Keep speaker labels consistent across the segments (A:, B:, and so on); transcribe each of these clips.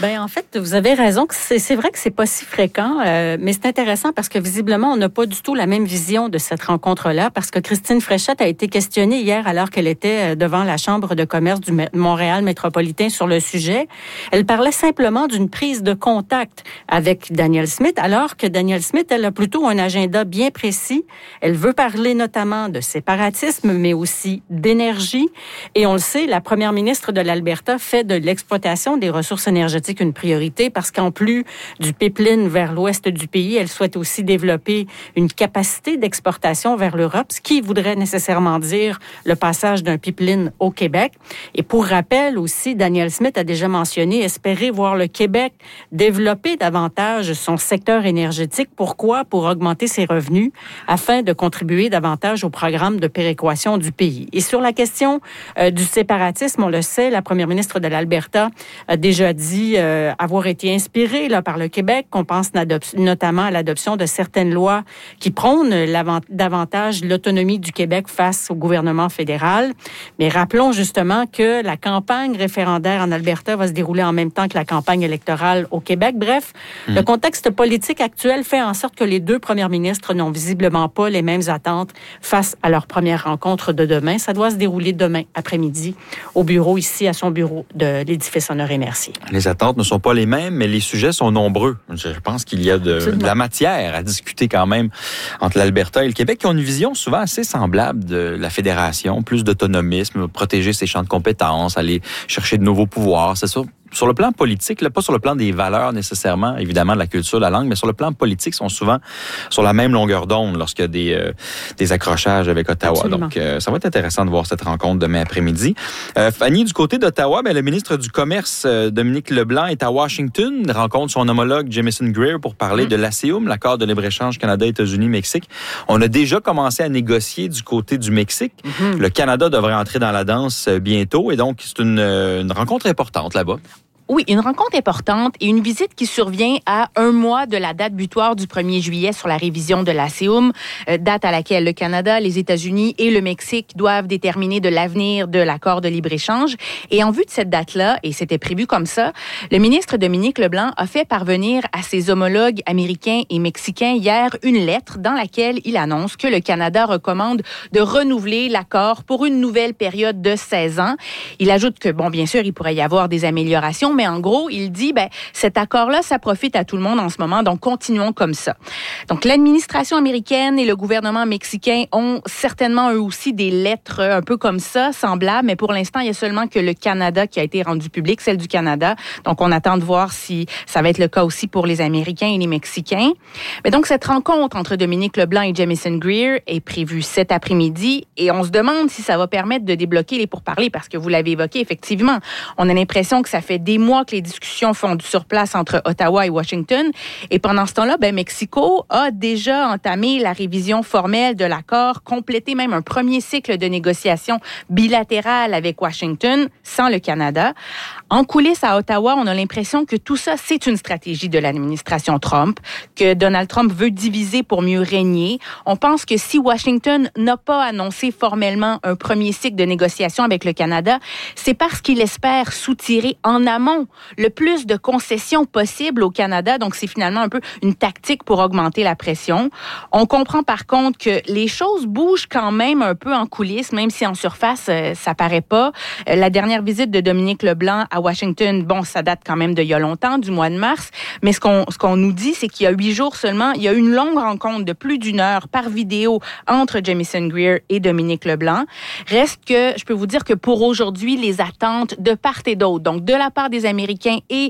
A: Ben en fait, vous avez raison que c'est vrai que c'est pas si fréquent, mais c'est intéressant parce que visiblement, on n'a pas du tout la même vision de cette rencontre-là, parce que Christine Fréchette a été questionnée hier alors qu'elle était devant la Chambre de commerce du Montréal métropolitain sur le sujet. Elle parlait simplement d'une prise de contact avec Danielle Smith, alors que Danielle Smith, elle a plutôt un agenda bien précis. Elle veut parler notamment de séparatisme, mais aussi d'énergie. Et on le sait, la première ministre de l'Alberta fait de l'exploitation des ressources énergétiques une priorité parce qu'en plus du pipeline vers l'ouest du pays, elle souhaite aussi développer une capacité d'exportation vers l'Europe, ce qui voudrait nécessairement dire le passage d'un pipeline au Québec. Et pour rappel aussi, Danielle Smith a déjà mentionné espérer voir le Québec développer davantage son secteur énergétique. Pourquoi? Pour augmenter ses revenus afin de contribuer davantage au programme de péréquation du pays. Et sur la question du séparatisme, on le sait, la première ministre de l'Alberta a déjà dit avoir été inspirée là, par le Québec, qu'on pense notamment à l'adoption de certaines lois qui prônent davantage l'autonomie du Québec face au gouvernement fédéral. Mais rappelons justement que la campagne référendaire en Alberta va se dérouler en même temps que la campagne électorale au Québec. Bref, le contexte politique actuel fait en sorte que les deux premières ministres n'ont visiblement pas les mêmes attentes face à leur première rencontre de demain. Ça doit se dérouler demain après-midi au bureau, ici, à son bureau de l'édifice Honoré-Mercier.
B: Les attentes ne sont pas les mêmes, mais les sujets sont nombreux. Je pense qu'il y a de la matière à discuter quand même entre l'Alberta et le Québec, qui ont une vision souvent assez semblable de la fédération, plus d'autonomisme, protéger ses champs de compétences, aller chercher de nouveaux pouvoirs, c'est ça. Sur le plan politique, là, pas sur le plan des valeurs nécessairement, évidemment, de la culture, de la langue, mais sur le plan politique, sont souvent sur la même longueur d'onde lorsqu'il y a des accrochages avec Ottawa.
A: Absolument.
B: Donc, ça va être intéressant de voir cette rencontre demain après-midi. Fanny, du côté d'Ottawa, le ministre du Commerce, Dominique Leblanc, est à Washington, rencontre son homologue Jamieson Greer pour parler de l'ASEUM, l'accord de libre-échange Canada, États-Unis, Mexique. On a déjà commencé à négocier du côté du Mexique. Le Canada devrait entrer dans la danse bientôt, et donc c'est une rencontre importante là-bas.
C: Oui, une rencontre importante et une visite qui survient à un mois de la date butoir du 1er juillet sur la révision de l'ASEUM, date à laquelle le Canada, les États-Unis et le Mexique doivent déterminer de l'avenir de l'accord de libre-échange. Et en vue de cette date-là, et c'était prévu comme ça, le ministre Dominique Leblanc a fait parvenir à ses homologues américains et mexicains hier une lettre dans laquelle il annonce que le Canada recommande de renouveler l'accord pour une nouvelle période de 16 ans. Il ajoute que, bon, bien sûr, il pourrait y avoir des améliorations, mais en gros, il dit, cet accord-là, ça profite à tout le monde en ce moment, donc continuons comme ça. Donc, l'administration américaine et le gouvernement mexicain ont certainement eux aussi des lettres un peu comme ça, semblables, mais pour l'instant, il y a seulement que le Canada qui a été rendu public, celle du Canada. Donc, on attend de voir si ça va être le cas aussi pour les Américains et les Mexicains. Mais donc, cette rencontre entre Dominique Leblanc et Jamieson Greer est prévue cet après-midi et on se demande si ça va permettre de débloquer les pourparlers parce que vous l'avez évoqué, effectivement, on a l'impression que ça fait des mois que les discussions font du surplace entre Ottawa et Washington. Et pendant ce temps-là, Mexico a déjà entamé la révision formelle de l'accord, complété même un premier cycle de négociations bilatérales avec Washington, sans le Canada. En coulisses à Ottawa, on a l'impression que tout ça, c'est une stratégie de l'administration Trump, que Donald Trump veut diviser pour mieux régner. On pense que si Washington n'a pas annoncé formellement un premier cycle de négociations avec le Canada, c'est parce qu'il espère soutirer en amont le plus de concessions possibles au Canada. Donc, c'est finalement un peu une tactique pour augmenter la pression. On comprend par contre que les choses bougent quand même un peu en coulisses, même si en surface, ça paraît pas. La dernière visite de Dominique Leblanc à Washington, ça date quand même d'il y a longtemps, du mois de mars. Mais ce qu'on nous dit, c'est qu'il y a 8 jours seulement, il y a une longue rencontre de plus d'1 heure par vidéo entre Jamieson Greer et Dominique Leblanc. Reste que, je peux vous dire que pour aujourd'hui, les attentes de part et d'autre, donc de la part des Américains et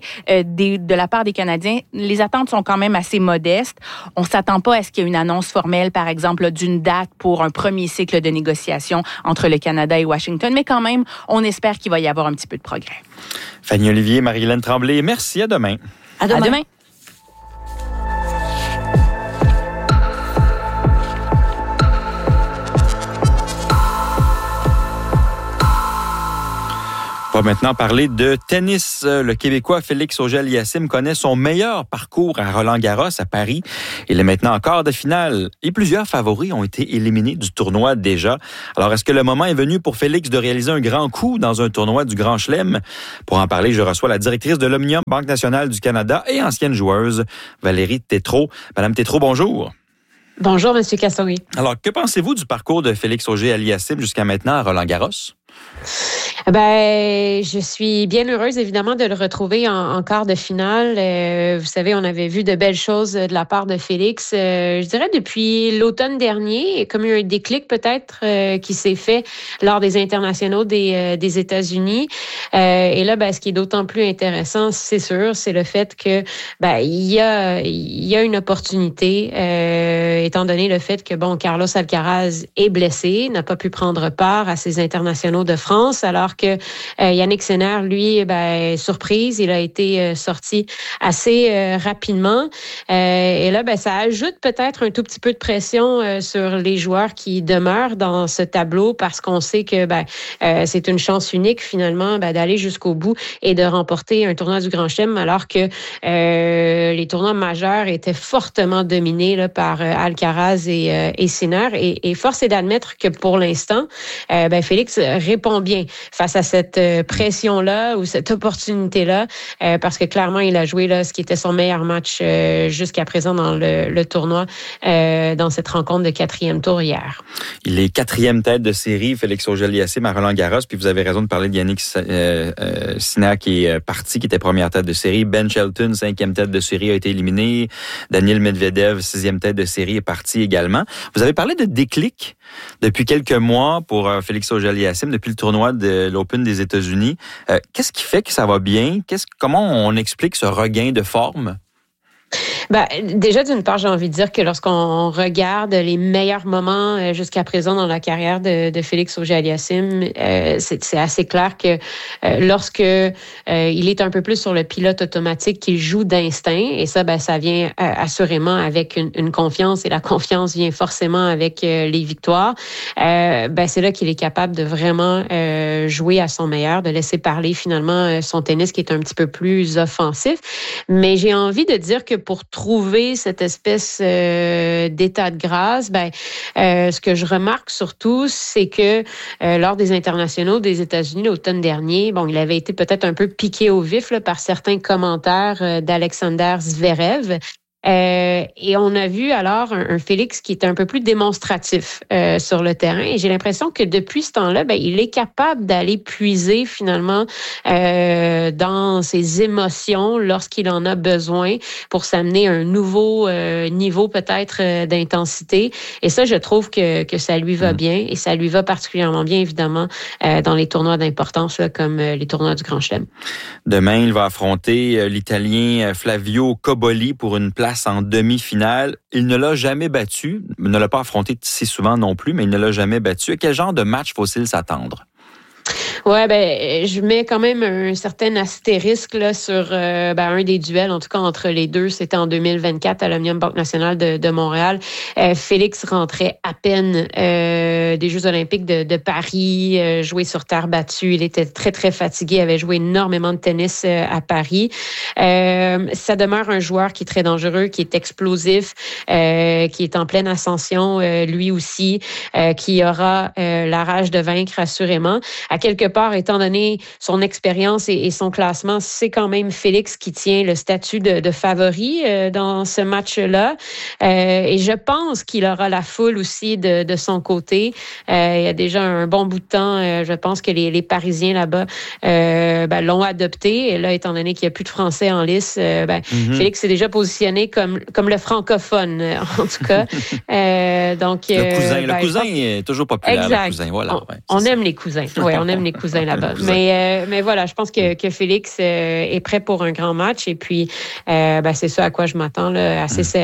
C: de la part des Canadiens, les attentes sont quand même assez modestes. On ne s'attend pas à ce qu'il y ait une annonce formelle, par exemple, d'une date pour un premier cycle de négociation entre le Canada et Washington, mais quand même, on espère qu'il va y avoir un petit peu de progrès.
B: Fanny Olivier, Marie-Hélène Tremblay, merci, à demain.
A: À demain.
C: À demain.
B: maintenant parler de tennis. Le Québécois Félix Auger-Aliassime connaît son meilleur parcours à Roland-Garros à Paris. Il est maintenant en quart de finale et plusieurs favoris ont été éliminés du tournoi déjà. Alors, est-ce que le moment est venu pour Félix de réaliser un grand coup dans un tournoi du Grand Chelem? Pour en parler, je reçois la directrice de l'Omnium Banque nationale du Canada et ancienne joueuse, Valérie Tétrault. Madame Tétrault, bonjour.
D: Bonjour, Monsieur Castori.
B: Alors, que pensez-vous du parcours de Félix Auger-Aliassime jusqu'à maintenant à Roland-Garros?
D: Je suis bien heureuse, évidemment, de le retrouver en quart de finale. Vous savez, on avait vu de belles choses de la part de Félix. Je dirais depuis l'automne dernier, comme eu un déclic peut-être qui s'est fait lors des internationaux des États-Unis. Et là, ce qui est d'autant plus intéressant, c'est sûr, c'est le fait que il y a une opportunité, étant donné le fait que Carlos Alcaraz est blessé, n'a pas pu prendre part à ces internationaux de France, alors que Yannick Sinner, lui, surprise, il a été sorti assez rapidement. Et là, ça ajoute peut-être un tout petit peu de pression sur les joueurs qui demeurent dans ce tableau parce qu'on sait que c'est une chance unique finalement d'aller jusqu'au bout et de remporter un tournoi du Grand Chelem, alors que les tournois majeurs étaient fortement dominés là, par Alcaraz et Sinner. Et force est d'admettre que pour l'instant, Félix répond bien face à cette pression-là ou cette opportunité-là, parce que clairement, il a joué là ce qui était son meilleur match jusqu'à présent dans le tournoi, dans cette rencontre de 4e tour hier. Il est
B: 4e tête de série, Félix Auger-Aliassime à Roland-Garros, puis vous avez raison de parler de Yannick Sinner qui est parti, qui était première tête de série. Ben Shelton, 5e tête de série, a été éliminé. Daniil Medvedev, 6e tête de série, est parti également. Vous avez parlé de déclic depuis quelques mois pour Félix Auger-Aliassime, depuis le tournoi de l'Open des États-Unis. Qu'est-ce qui fait que ça va bien? Comment on explique ce regain de forme?
D: Déjà, d'une part, j'ai envie de dire que lorsqu'on regarde les meilleurs moments jusqu'à présent dans la carrière de Félix Auger-Aliassime, c'est assez clair que lorsque il est un peu plus sur le pilote automatique, qu'il joue d'instinct, et ça, ça vient assurément avec une confiance, et la confiance vient forcément avec les victoires. C'est là qu'il est capable de vraiment jouer à son meilleur, de laisser parler finalement son tennis qui est un petit peu plus offensif. Mais j'ai envie de dire que pour trouver cette espèce d'état de grâce, ce que je remarque surtout, c'est que lors des internationaux des États-Unis l'automne dernier, il avait été peut-être un peu piqué au vif là, par certains commentaires d'Alexander Zverev. Et on a vu alors un Félix qui est un peu plus démonstratif sur le terrain. Et j'ai l'impression que depuis ce temps-là, il est capable d'aller puiser finalement dans ses émotions lorsqu'il en a besoin pour s'amener à un nouveau niveau peut-être d'intensité. Et ça, je trouve que ça lui va bien, et ça lui va particulièrement bien, évidemment, dans les tournois d'importance là, comme les tournois du Grand Chelem.
B: Demain, il va affronter l'Italien Flavio Cobolli pour une place en demi-finale. Il ne l'a jamais battu. Il ne l'a pas affronté si souvent non plus, mais il ne l'a jamais battu. À quel genre de match faut-il s'attendre?
D: Ouais, je mets quand même un certain astérisque là sur un des duels, en tout cas entre les deux. C'était en 2024 à l'Omnium Banque nationale de Montréal. Félix rentrait à peine des Jeux olympiques de Paris, joué sur terre battue. Il était très, très fatigué, avait joué énormément de tennis à Paris. Ça demeure un joueur qui est très dangereux, qui est explosif, qui est en pleine ascension, lui aussi, qui aura la rage de vaincre assurément. À quelque part, étant donné son expérience et son classement, c'est quand même Félix qui tient le statut de favori dans ce match-là. Et je pense qu'il aura la foule aussi de son côté. Il y a déjà un bon bout de temps, je pense que les Parisiens là-bas l'ont adopté. Et là, étant donné qu'il n'y a plus de Français en lice, Félix s'est déjà positionné comme le francophone, en tout cas. Donc,
B: le cousin est toujours populaire.
D: Exact.
B: Le cousin, voilà.
D: On aime les cousins. Oui, on aime les cousins là-bas. Mais voilà, je pense que Félix est prêt pour un grand match. Et puis, c'est ça à quoi je m'attends, là, assez serré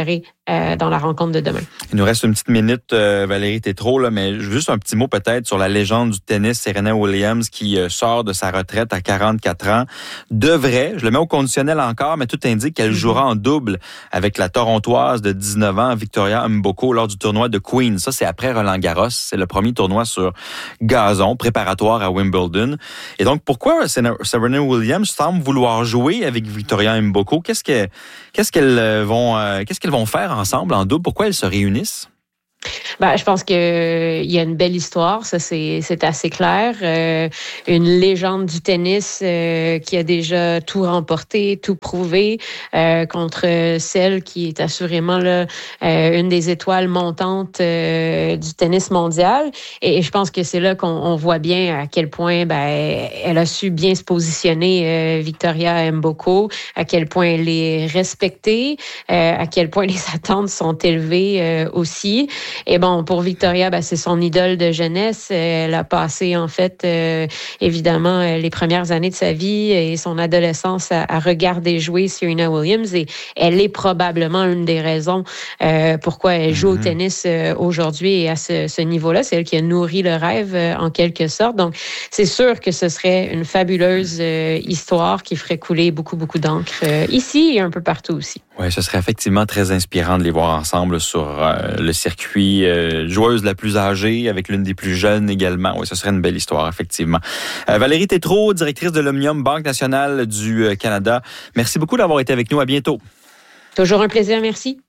D: dans la rencontre de demain.
B: Il nous reste une petite minute, Valérie Tétrault, là, mais juste un petit mot peut-être sur la légende du tennis, Serena Williams, qui sort de sa retraite à 44 ans. Devrait, je le mets au conditionnel encore, mais tout indique qu'elle jouera en double avec la Torontoise de 19 ans, Victoria Mboko, lors du tournoi de Queens. Ça, c'est après Roland-Garros. C'est le premier tournoi sur gazon, préparatoire à Wimbledon. Et donc, pourquoi Serena Williams semble vouloir jouer avec Victoria Mboko? Qu'est-ce qu'elles vont faire ensemble en double? Pourquoi elles se réunissent?
D: Je pense qu'il y a une belle histoire, ça c'est assez clair. Une légende du tennis qui a déjà tout remporté, tout prouvé contre celle qui est assurément là une des étoiles montantes du tennis mondial. Et je pense que c'est là qu'on voit bien à quel point elle a su bien se positionner, Victoria Mboko, à quel point elle est respectée, à quel point les attentes sont élevées aussi. Et pour Victoria, c'est son idole de jeunesse. Elle a passé, en fait, évidemment, les premières années de sa vie et son adolescence à regarder jouer Serena Williams. Et elle est probablement une des raisons pourquoi elle joue au tennis aujourd'hui et à ce niveau-là. C'est elle qui a nourri le rêve, en quelque sorte. Donc, c'est sûr que ce serait une fabuleuse histoire qui ferait couler beaucoup, beaucoup d'encre ici et un peu partout aussi.
B: Oui, ce serait effectivement très inspirant de les voir ensemble sur le circuit. Joueuse la plus âgée avec l'une des plus jeunes également. Oui, ce serait une belle histoire, effectivement. Valérie Tétrault, directrice de l'Omnium, Banque nationale du Canada. Merci beaucoup d'avoir été avec nous. À bientôt.
D: Toujours un plaisir, merci.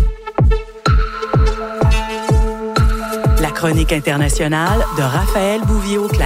E: La chronique internationale de Raphaël Bouvier-Auclair.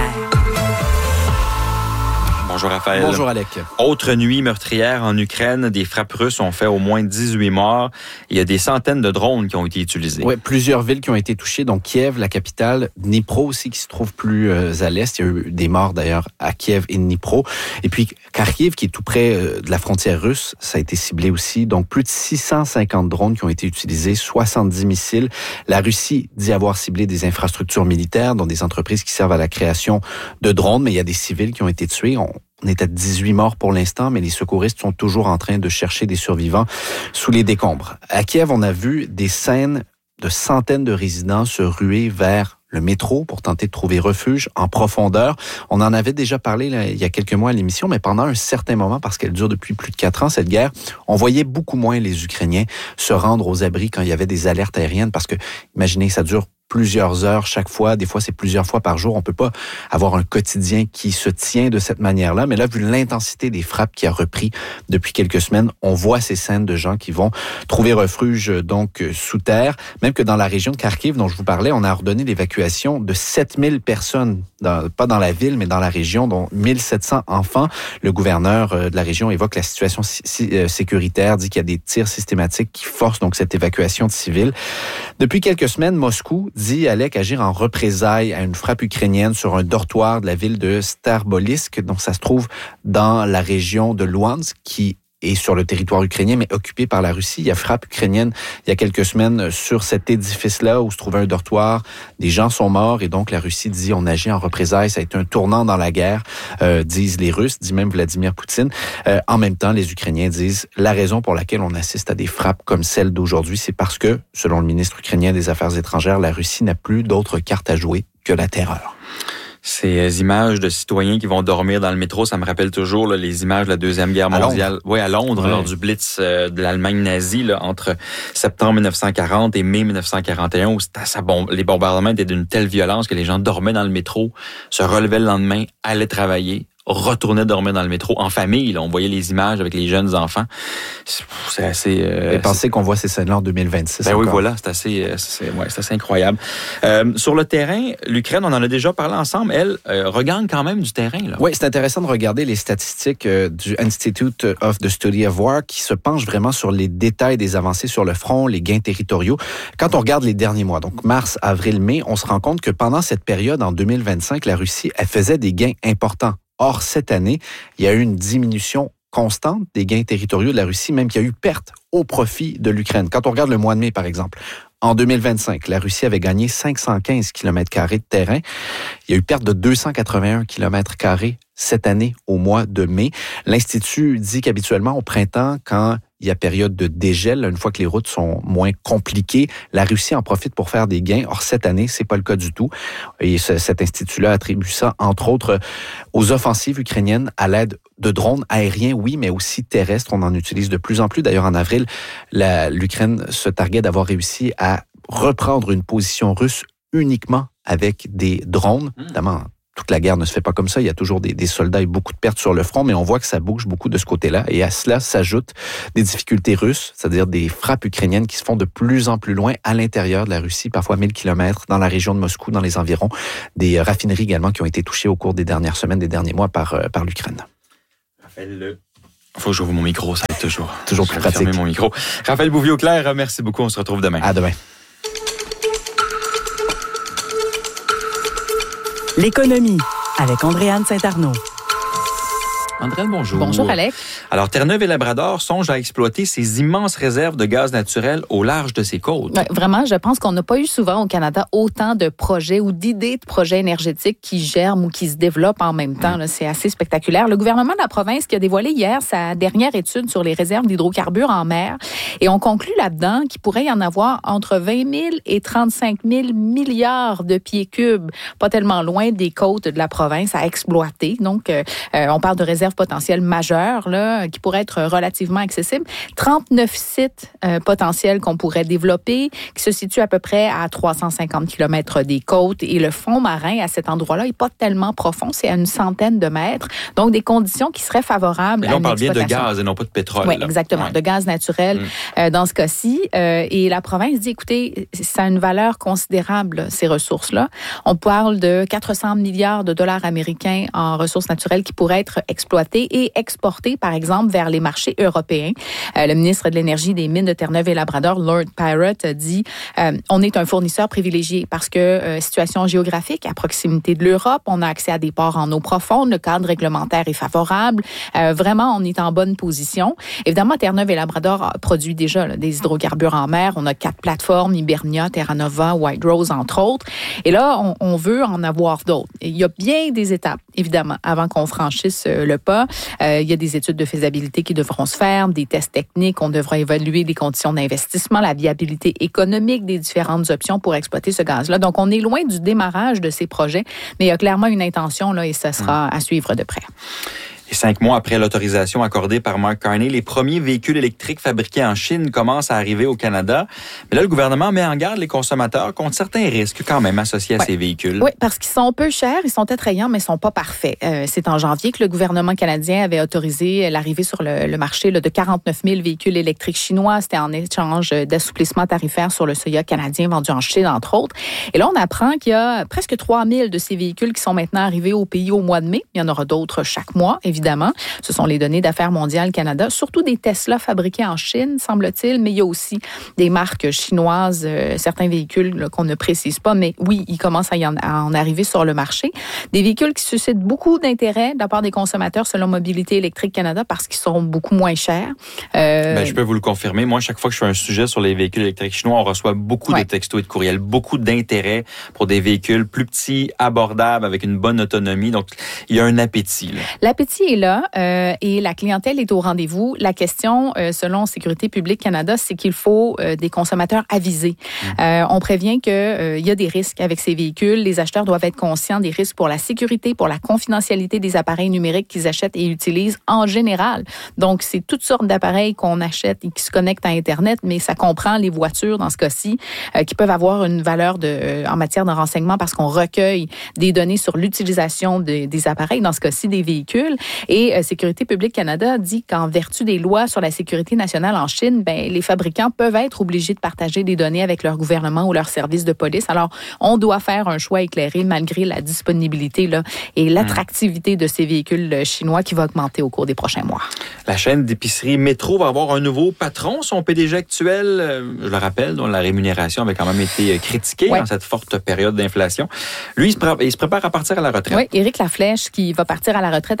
B: Bonjour Raphaël.
F: Bonjour Alec.
B: Autre nuit meurtrière en Ukraine, des frappes russes ont fait au moins 18 morts. Il y a des centaines de drones qui ont été utilisés.
F: Oui, plusieurs villes qui ont été touchées, donc Kiev, la capitale, Dnipro aussi qui se trouve plus à l'est. Il y a eu des morts d'ailleurs à Kiev et Dnipro. Et puis Kharkiv qui est tout près de la frontière russe, ça a été ciblé aussi. Donc plus de 650 drones qui ont été utilisés, 70 missiles. La Russie dit avoir ciblé des infrastructures militaires, dont des entreprises qui servent à la création de drones, mais il y a des civils qui ont été tués. On est à 18 morts pour l'instant, mais les secouristes sont toujours en train de chercher des survivants sous les décombres. À Kiev, on a vu des scènes de centaines de résidents se ruer vers le métro pour tenter de trouver refuge en profondeur. On en avait déjà parlé là, il y a quelques mois à l'émission, mais pendant un certain moment, parce qu'elle dure depuis plus de 4 ans, cette guerre, on voyait beaucoup moins les Ukrainiens se rendre aux abris quand il y avait des alertes aériennes, parce que, imaginez, ça dure plusieurs heures chaque fois, des fois c'est plusieurs fois par jour. On peut pas avoir un quotidien qui se tient de cette manière-là, mais là, vu l'intensité des frappes qui a repris depuis quelques semaines, on voit ces scènes de gens qui vont trouver refuge donc sous terre. Même que dans la région de Kharkiv dont je vous parlais, on a ordonné l'évacuation de 7000 personnes, pas dans la ville, mais dans la région, dont 1700 enfants. Le gouverneur de la région évoque la situation sécuritaire, dit qu'il y a des tirs systématiques qui forcent donc cette évacuation de civils. Depuis quelques semaines, Moscou dit Alec agir en représailles à une frappe ukrainienne sur un dortoir de la ville de Starobolysk. Donc, ça se trouve dans la région de Luhansk, qui est sur le territoire ukrainien, mais occupé par la Russie. Il y a frappe ukrainienne il y a quelques semaines sur cet édifice-là où se trouvait un dortoir. Des gens sont morts et donc la Russie dit on agit en représailles. Ça a été un tournant dans la guerre, disent les Russes, dit même Vladimir Poutine. En même temps, les Ukrainiens disent la raison pour laquelle on assiste à des frappes comme celle d'aujourd'hui, c'est parce que, selon le ministre ukrainien des Affaires étrangères, la Russie n'a plus d'autres cartes à jouer que la terreur.
B: Ces images de citoyens qui vont dormir dans le métro, ça me rappelle toujours là, les images de la Deuxième Guerre mondiale. Oui, à Londres, lors du Blitz de l'Allemagne nazie, là, entre septembre 1940 et mai 1941, où les bombardements étaient d'une telle violence que les gens dormaient dans le métro, se relevaient le lendemain, allaient travailler, retournaient dormir dans le métro en famille. Là, on voyait les images avec les jeunes enfants. C'est assez...
F: Et pensez qu'on voit ces scènes-là en 2026.
B: Ben oui, voilà, c'est assez incroyable. Sur le terrain, l'Ukraine, on en a déjà parlé ensemble, elle regagne quand même du terrain. Là.
F: Oui, c'est intéressant de regarder les statistiques du Institute of the Study of War qui se penche vraiment sur les détails des avancées sur le front, les gains territoriaux. Quand on regarde les derniers mois, donc mars, avril, mai, on se rend compte que pendant cette période, en 2025, la Russie, elle faisait des gains importants. Or, cette année, il y a eu une diminution constante des gains territoriaux de la Russie, même qu'il y a eu perte au profit de l'Ukraine. Quand on regarde le mois de mai, par exemple, en 2025, la Russie avait gagné 515 km² de terrain. Il y a eu perte de 281 km² cette année au mois de mai. L'Institut dit qu'habituellement, au printemps, quand il y a période de dégel. Une fois que les routes sont moins compliquées, la Russie en profite pour faire des gains. Or, cette année, c'est pas le cas du tout. Et cet institut-là attribue ça, entre autres, aux offensives ukrainiennes à l'aide de drones aériens, oui, mais aussi terrestres. On en utilise de plus en plus. D'ailleurs, en avril, l'Ukraine se targuait d'avoir réussi à reprendre une position russe uniquement avec des drones. Évidemment, toute la guerre ne se fait pas comme ça. Il y a toujours des soldats et beaucoup de pertes sur le front, mais on voit que ça bouge beaucoup de ce côté-là. Et à cela s'ajoutent des difficultés russes, c'est-à-dire des frappes ukrainiennes qui se font de plus en plus loin à l'intérieur de la Russie, parfois 1000 kilomètres dans la région de Moscou, dans les environs. Des raffineries également qui ont été touchées au cours des dernières semaines, des derniers mois par l'Ukraine.
B: Raphaël, faut que j'ouvre mon micro, ça va être
F: toujours plus pratique.
B: Mon micro. Raphaël Bouvier-Auclair, merci beaucoup. On se retrouve demain.
F: À demain.
E: L'économie avec Andréane Saint-Arnaud.
B: Andréane, bonjour.
C: Bonjour, Alex.
B: Alors, Terre-Neuve et Labrador songent à exploiter ces immenses réserves de gaz naturel au large de ses côtes.
C: Ouais, vraiment, je pense qu'on n'a pas eu souvent au Canada autant de projets ou d'idées de projets énergétiques qui germent ou qui se développent en même temps. Là, c'est assez spectaculaire. Le gouvernement de la province qui a dévoilé hier sa dernière étude sur les réserves d'hydrocarbures en mer et on conclut là-dedans qu'il pourrait y en avoir entre 20 000 et 35 000 milliards de pieds cubes, pas tellement loin des côtes de la province à exploiter. Donc, on parle de réserves potentielles majeures là, qui pourraient être relativement accessibles. 39 sites potentiels qu'on pourrait développer, qui se situent à peu près à 350 km des côtes. Et le fond marin à cet endroit-là n'est pas tellement profond, c'est à une centaine de mètres. Donc, des conditions qui seraient favorables à une exploitation.
B: On parle bien de gaz et non pas de pétrole.
C: Oui, exactement, de gaz naturel dans ce cas-ci. Et la province dit, écoutez, ça a une valeur considérable, ces ressources-là. On parle de 400 milliards de dollars américains en ressources naturelles qui pourraient être exploitées et exportées, par exemple, vers les marchés européens. Le ministre de l'Énergie, des Mines de Terre-Neuve et Labrador, Lord Pirate, a dit on est un fournisseur privilégié parce que situation géographique, à proximité de l'Europe, on a accès à des ports en eau profonde, le cadre réglementaire est favorable. Vraiment, on est en bonne position. Évidemment, Terre-Neuve et Labrador produit déjà là, des hydrocarbures en mer. On a 4 plateformes, Hibernia, Terra Nova, White Rose, entre autres. Et là, on veut en avoir d'autres. Il y a bien des étapes, évidemment, avant qu'on franchisse le pas. Il y a des études de faisabilité qui devront se faire, des tests techniques, on devra évaluer les conditions d'investissement, la viabilité économique des différentes options pour exploiter ce gaz-là. Donc, on est loin du démarrage de ces projets, mais il y a clairement une intention là, et ça sera à suivre de près.
B: Et 5 mois après l'autorisation accordée par Mark Carney, les premiers véhicules électriques fabriqués en Chine commencent à arriver au Canada. Mais là, le gouvernement met en garde les consommateurs contre certains risques quand même associés à ces véhicules.
C: Oui, parce qu'ils sont peu chers, ils sont attrayants, mais ils ne sont pas parfaits. C'est en janvier que le gouvernement canadien avait autorisé l'arrivée sur le marché là, de 49 000 véhicules électriques chinois. C'était en échange d'assouplissement tarifaire sur le soya canadien vendu en Chine, entre autres. Et là, on apprend qu'il y a presque 3 000 de ces véhicules qui sont maintenant arrivés au pays au mois de mai. Il y en aura d'autres chaque mois, évidemment. Ce sont les données d'Affaires mondiales Canada, surtout des Tesla fabriqués en Chine, semble-t-il, mais il y a aussi des marques chinoises, certains véhicules là, qu'on ne précise pas, mais oui, ils commencent à en arriver sur le marché. Des véhicules qui suscitent beaucoup d'intérêt de la part des consommateurs selon Mobilité électrique Canada parce qu'ils sont beaucoup moins chers.
B: Je peux vous le confirmer. Moi, chaque fois que je fais un sujet sur les véhicules électriques chinois, on reçoit beaucoup de textos et de courriels, beaucoup d'intérêt pour des véhicules plus petits, abordables, avec une bonne autonomie. Donc, il y a un appétit. Là.
C: L'appétit est là. Et la clientèle est au rendez-vous. La question, selon Sécurité publique Canada, c'est qu'il faut des consommateurs avisés. On prévient qu'il y a des risques avec ces véhicules. Les acheteurs doivent être conscients des risques pour la sécurité, pour la confidentialité des appareils numériques qu'ils achètent et utilisent en général. Donc, c'est toutes sortes d'appareils qu'on achète et qui se connectent à Internet, mais ça comprend les voitures, dans ce cas-ci, qui peuvent avoir une valeur en matière de renseignement parce qu'on recueille des données sur l'utilisation des appareils, dans ce cas-ci, des véhicules. Et Sécurité publique Canada dit qu'en vertu des lois sur la sécurité nationale en Chine, les fabricants peuvent être obligés de partager des données avec leur gouvernement ou leur service de police. Alors, on doit faire un choix éclairé malgré la disponibilité là, et l'attractivité de ces véhicules chinois qui va augmenter au cours des prochains mois.
B: La chaîne d'épicerie Métro va avoir un nouveau patron. Son PDG actuel, je le rappelle, dont la rémunération avait quand même été critiquée dans cette forte période d'inflation. Lui, il se prépare à partir à la retraite.
C: Oui, Éric Laflèche qui va partir à la retraite à la fin de l'exercice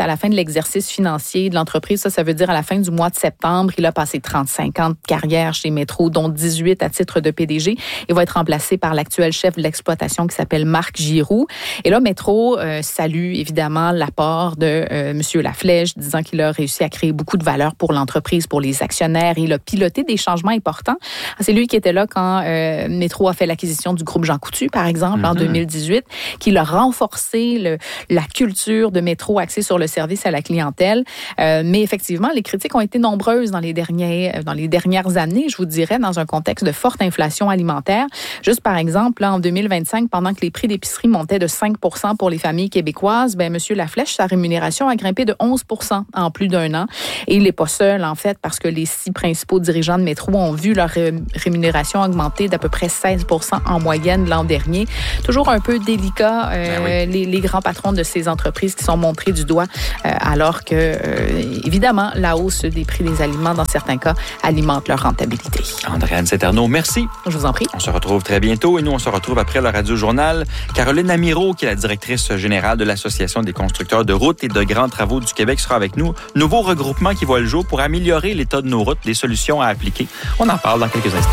C: l'exercice financier de l'entreprise. Ça veut dire à la fin du mois de septembre, il a passé 35 ans de carrière chez Métro, dont 18 à titre de PDG. Il va être remplacé par l'actuel chef de l'exploitation qui s'appelle Marc Giroux. Et là, Métro salue évidemment l'apport de M. Laflèche, disant qu'il a réussi à créer beaucoup de valeur pour l'entreprise, pour les actionnaires. Il a piloté des changements importants. C'est lui qui était là quand Métro a fait l'acquisition du groupe Jean Coutu, par exemple, en 2018, qui a renforcé la culture de Métro axée sur le service à la clientèle. Mais effectivement, les critiques ont été nombreuses dans les dernières années, je vous dirais, dans un contexte de forte inflation alimentaire. Juste par exemple, là, en 2025, pendant que les prix d'épicerie montaient de 5 % pour les familles québécoises, M. Laflèche, sa rémunération a grimpé de 11 % en plus d'un an. Et il n'est pas seul, en fait, parce que les 6 principaux dirigeants de Métro ont vu leur rémunération augmenter d'à peu près 16 % en moyenne l'an dernier. Toujours un peu délicat, les grands patrons de ces entreprises qui sont montrés du doigt, alors que, évidemment, la hausse des prix des aliments, dans certains cas, alimente leur rentabilité.
B: Andréane Saint-Arnaud, merci.
C: Je vous en prie.
B: On se retrouve très bientôt et nous, on se retrouve après le Radio-Journal. Caroline Amirault, qui est la directrice générale de l'Association des constructeurs de routes et de grands travaux du Québec, sera avec nous. Nouveau regroupement qui voit le jour pour améliorer l'état de nos routes, des solutions à appliquer. On en parle dans quelques instants.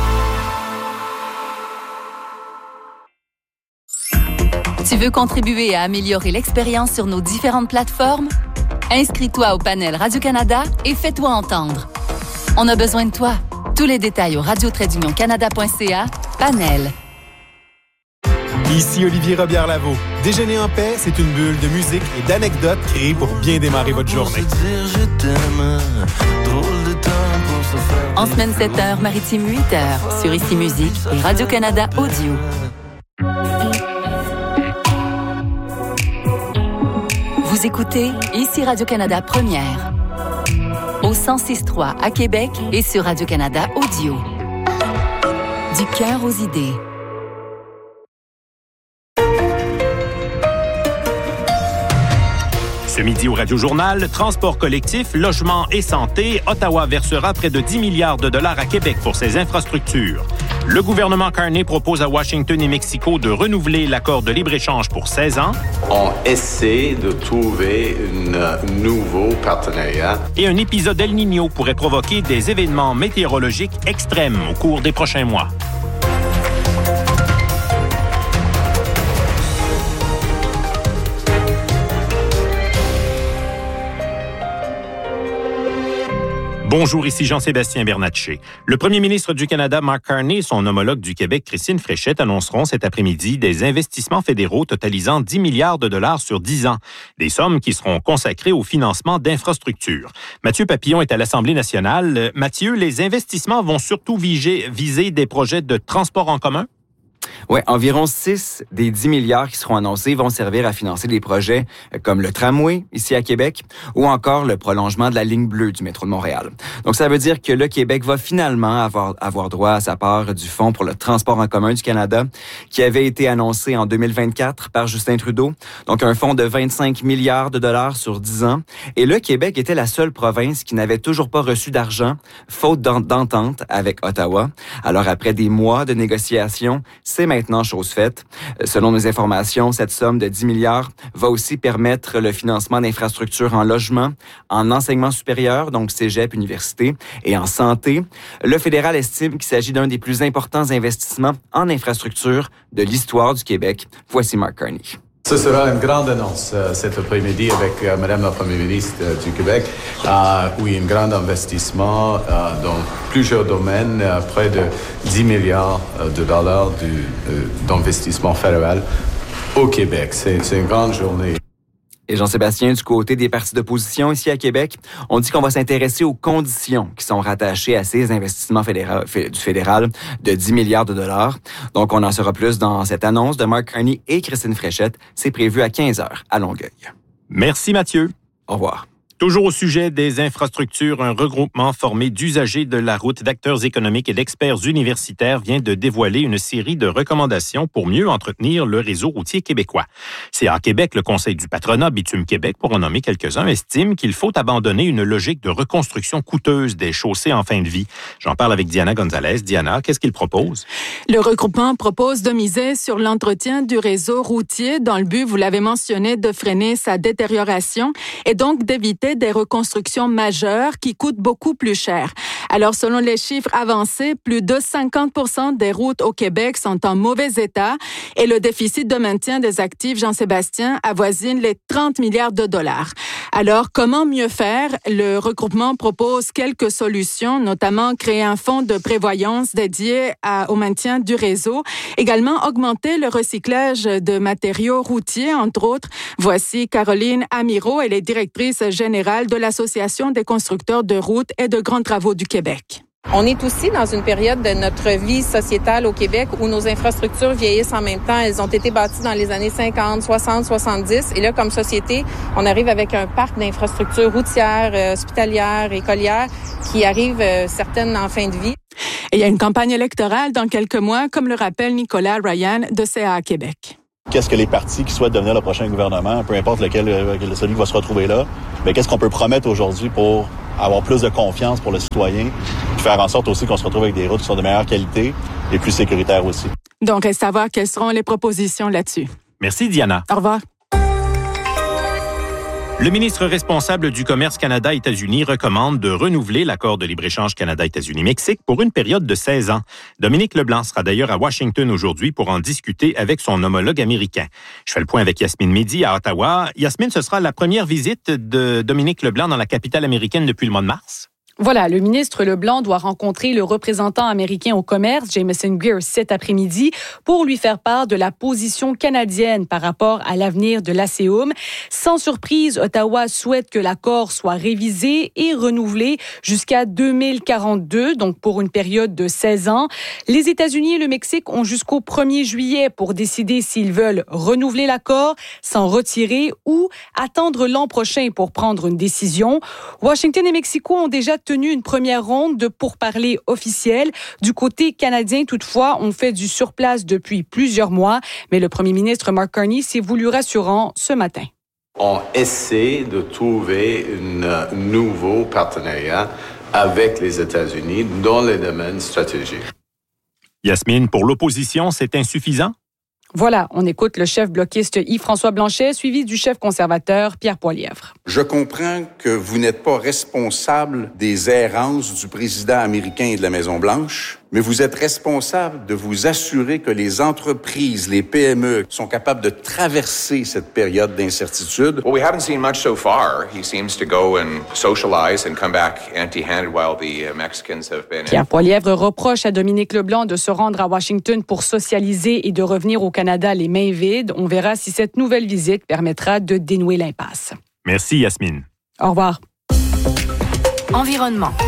G: Tu veux contribuer à améliorer l'expérience sur nos différentes plateformes? Inscris-toi au panel Radio-Canada et fais-toi entendre. On a besoin de toi. Tous les détails au radio-canada.ca, panel.
H: Ici Olivier Robillard-Lavaux. Déjeuner en paix, c'est une bulle de musique et d'anecdotes créées pour bien démarrer votre journée.
G: En semaine 7h, maritime 8h, sur Ici Musique et Radio-Canada Audio. Vous écoutez Ici Radio-Canada Première. Au 106.3 à Québec et sur Radio-Canada Audio. Du cœur aux idées.
I: Ce midi au Radio-Journal, transport collectif, logement et santé, Ottawa versera près de 10 milliards de dollars à Québec pour ses infrastructures. Le gouvernement Carney propose à Washington et Mexico de renouveler l'accord de libre-échange pour 16 ans.
J: On essaie de trouver un nouveau partenariat.
I: Et un épisode El Niño pourrait provoquer des événements météorologiques extrêmes au cours des prochains mois. Bonjour, ici Jean-Sébastien Bernatchez. Le premier ministre du Canada, Mark Carney, et son homologue du Québec, Christine Fréchette, annonceront cet après-midi des investissements fédéraux totalisant 10 milliards de dollars sur 10 ans. Des sommes qui seront consacrées au financement d'infrastructures. Mathieu Papillon est à l'Assemblée nationale. Mathieu, les investissements vont surtout viser des projets de transport en commun?
K: Oui, environ 6 des 10 milliards qui seront annoncés vont servir à financer des projets comme le tramway ici à Québec ou encore le prolongement de la ligne bleue du métro de Montréal. Donc, ça veut dire que le Québec va finalement avoir droit à sa part du Fonds pour le transport en commun du Canada qui avait été annoncé en 2024 par Justin Trudeau. Donc, un fonds de 25 milliards de dollars sur 10 ans. Et le Québec était la seule province qui n'avait toujours pas reçu d'argent, faute d'entente avec Ottawa. Alors, après des mois de négociations, c'est maintenant chose faite. Selon nos informations, cette somme de 10 milliards va aussi permettre le financement d'infrastructures en logement, en enseignement supérieur, donc cégep, université, et en santé. Le fédéral estime qu'il s'agit d'un des plus importants investissements en infrastructure de l'histoire du Québec. Voici Mark Carney.
J: Ce sera une grande annonce cet après-midi avec Madame la Première ministre du Québec. Oui, un grand investissement dans plusieurs domaines, près de 10 milliards de dollars d'investissement fédéral au Québec. C'est une grande journée.
K: Et Jean-Sébastien, du côté des partis d'opposition ici à Québec, on dit qu'on va s'intéresser aux conditions qui sont rattachées à ces investissements du fédéral de 10 milliards de dollars. Donc, on en saura plus dans cette annonce de Mark Carney et Christine Fréchette. C'est prévu à 15h à Longueuil.
I: Merci Mathieu.
K: Au revoir.
I: Toujours au sujet des infrastructures, un regroupement formé d'usagers de la route, d'acteurs économiques et d'experts universitaires vient de dévoiler une série de recommandations pour mieux entretenir le réseau routier québécois. CA Québec, le Conseil du patronat, Bitume Québec, pour en nommer quelques-uns, estime qu'il faut abandonner une logique de reconstruction coûteuse des chaussées en fin de vie. J'en parle avec Diana Gonzalez. Diana, qu'est-ce qu'il propose?
L: Le regroupement propose de miser sur l'entretien du réseau routier dans le but, vous l'avez mentionné, de freiner sa détérioration et donc d'éviter des reconstructions majeures qui coûtent beaucoup plus cher. Alors, selon les chiffres avancés, plus de 50% des routes au Québec sont en mauvais état et le déficit de maintien des actifs, Jean-Sébastien, avoisine les 30 milliards de dollars. Alors, comment mieux faire? Le regroupement propose quelques solutions, notamment créer un fonds de prévoyance dédié au maintien du réseau. Également, augmenter le recyclage de matériaux routiers, entre autres. Voici Caroline Amirault, elle est directrice générale de l'Association des constructeurs de routes et de grands travaux du Québec.
M: On est aussi dans une période de notre vie sociétale au Québec où nos infrastructures vieillissent en même temps. Elles ont été bâties dans les années 50, 60, 70. Et là, comme société, on arrive avec un parc d'infrastructures routières, hospitalières, écolières qui arrivent certaines en fin de vie.
L: Et il y a une campagne électorale dans quelques mois, comme le rappelle Nicolas Ryan de CA Québec.
N: Qu'est-ce que les partis qui souhaitent devenir le prochain gouvernement, peu importe celui qui va se retrouver là, mais qu'est-ce qu'on peut promettre aujourd'hui pour avoir plus de confiance pour le citoyen, puis faire en sorte aussi qu'on se retrouve avec des routes qui sont de meilleure qualité et plus sécuritaires aussi.
L: Donc, reste à voir quelles seront les propositions là-dessus.
I: Merci, Diana.
L: Au revoir.
I: Le ministre responsable du commerce Canada-États-Unis recommande de renouveler l'accord de libre-échange Canada-États-Unis-Mexique pour une période de 16 ans. Dominique Leblanc sera d'ailleurs à Washington aujourd'hui pour en discuter avec son homologue américain. Je fais le point avec Yasmine Mehdi à Ottawa. Yasmine, ce sera la première visite de Dominique Leblanc dans la capitale américaine depuis le mois de mars?
O: Voilà, le ministre Leblanc doit rencontrer le représentant américain au commerce, Jameson Greer, cet après-midi pour lui faire part de la position canadienne par rapport à l'avenir de l'ASEUM. Sans surprise, Ottawa souhaite que l'accord soit révisé et renouvelé jusqu'à 2042, donc pour une période de 16 ans. Les États-Unis et le Mexique ont jusqu'au 1er juillet pour décider s'ils veulent renouveler l'accord, s'en retirer ou attendre l'an prochain pour prendre une décision. Washington et Mexico ont déjà tenu une première ronde de pourparlers officiels. Du côté canadien, toutefois, on fait du surplace depuis plusieurs mois, mais le premier ministre Mark Carney s'est voulu rassurant ce matin.
J: On essaie de trouver un nouveau partenariat avec les États-Unis dans les domaines stratégiques.
I: Yasmine, pour l'opposition, c'est insuffisant?
O: Voilà, on écoute le chef bloquiste Yves-François Blanchet, suivi du chef conservateur Pierre Poilievre.
P: Je comprends que vous n'êtes pas responsable des errances du président américain et de la Maison-Blanche, mais vous êtes responsable de vous assurer que les entreprises, les PME, sont capables de traverser cette période d'incertitude.
Q: Well, we haven't seen much so far. He seems to go and socialize and come back empty-handed while the Mexicans have been...
O: Pierre Poilievre reproche à Dominique Leblanc de se rendre à Washington pour socialiser et de revenir au Canada les mains vides. On verra si cette nouvelle visite permettra de dénouer l'impasse.
I: Merci, Yasmine.
O: Au revoir.
G: Environnement.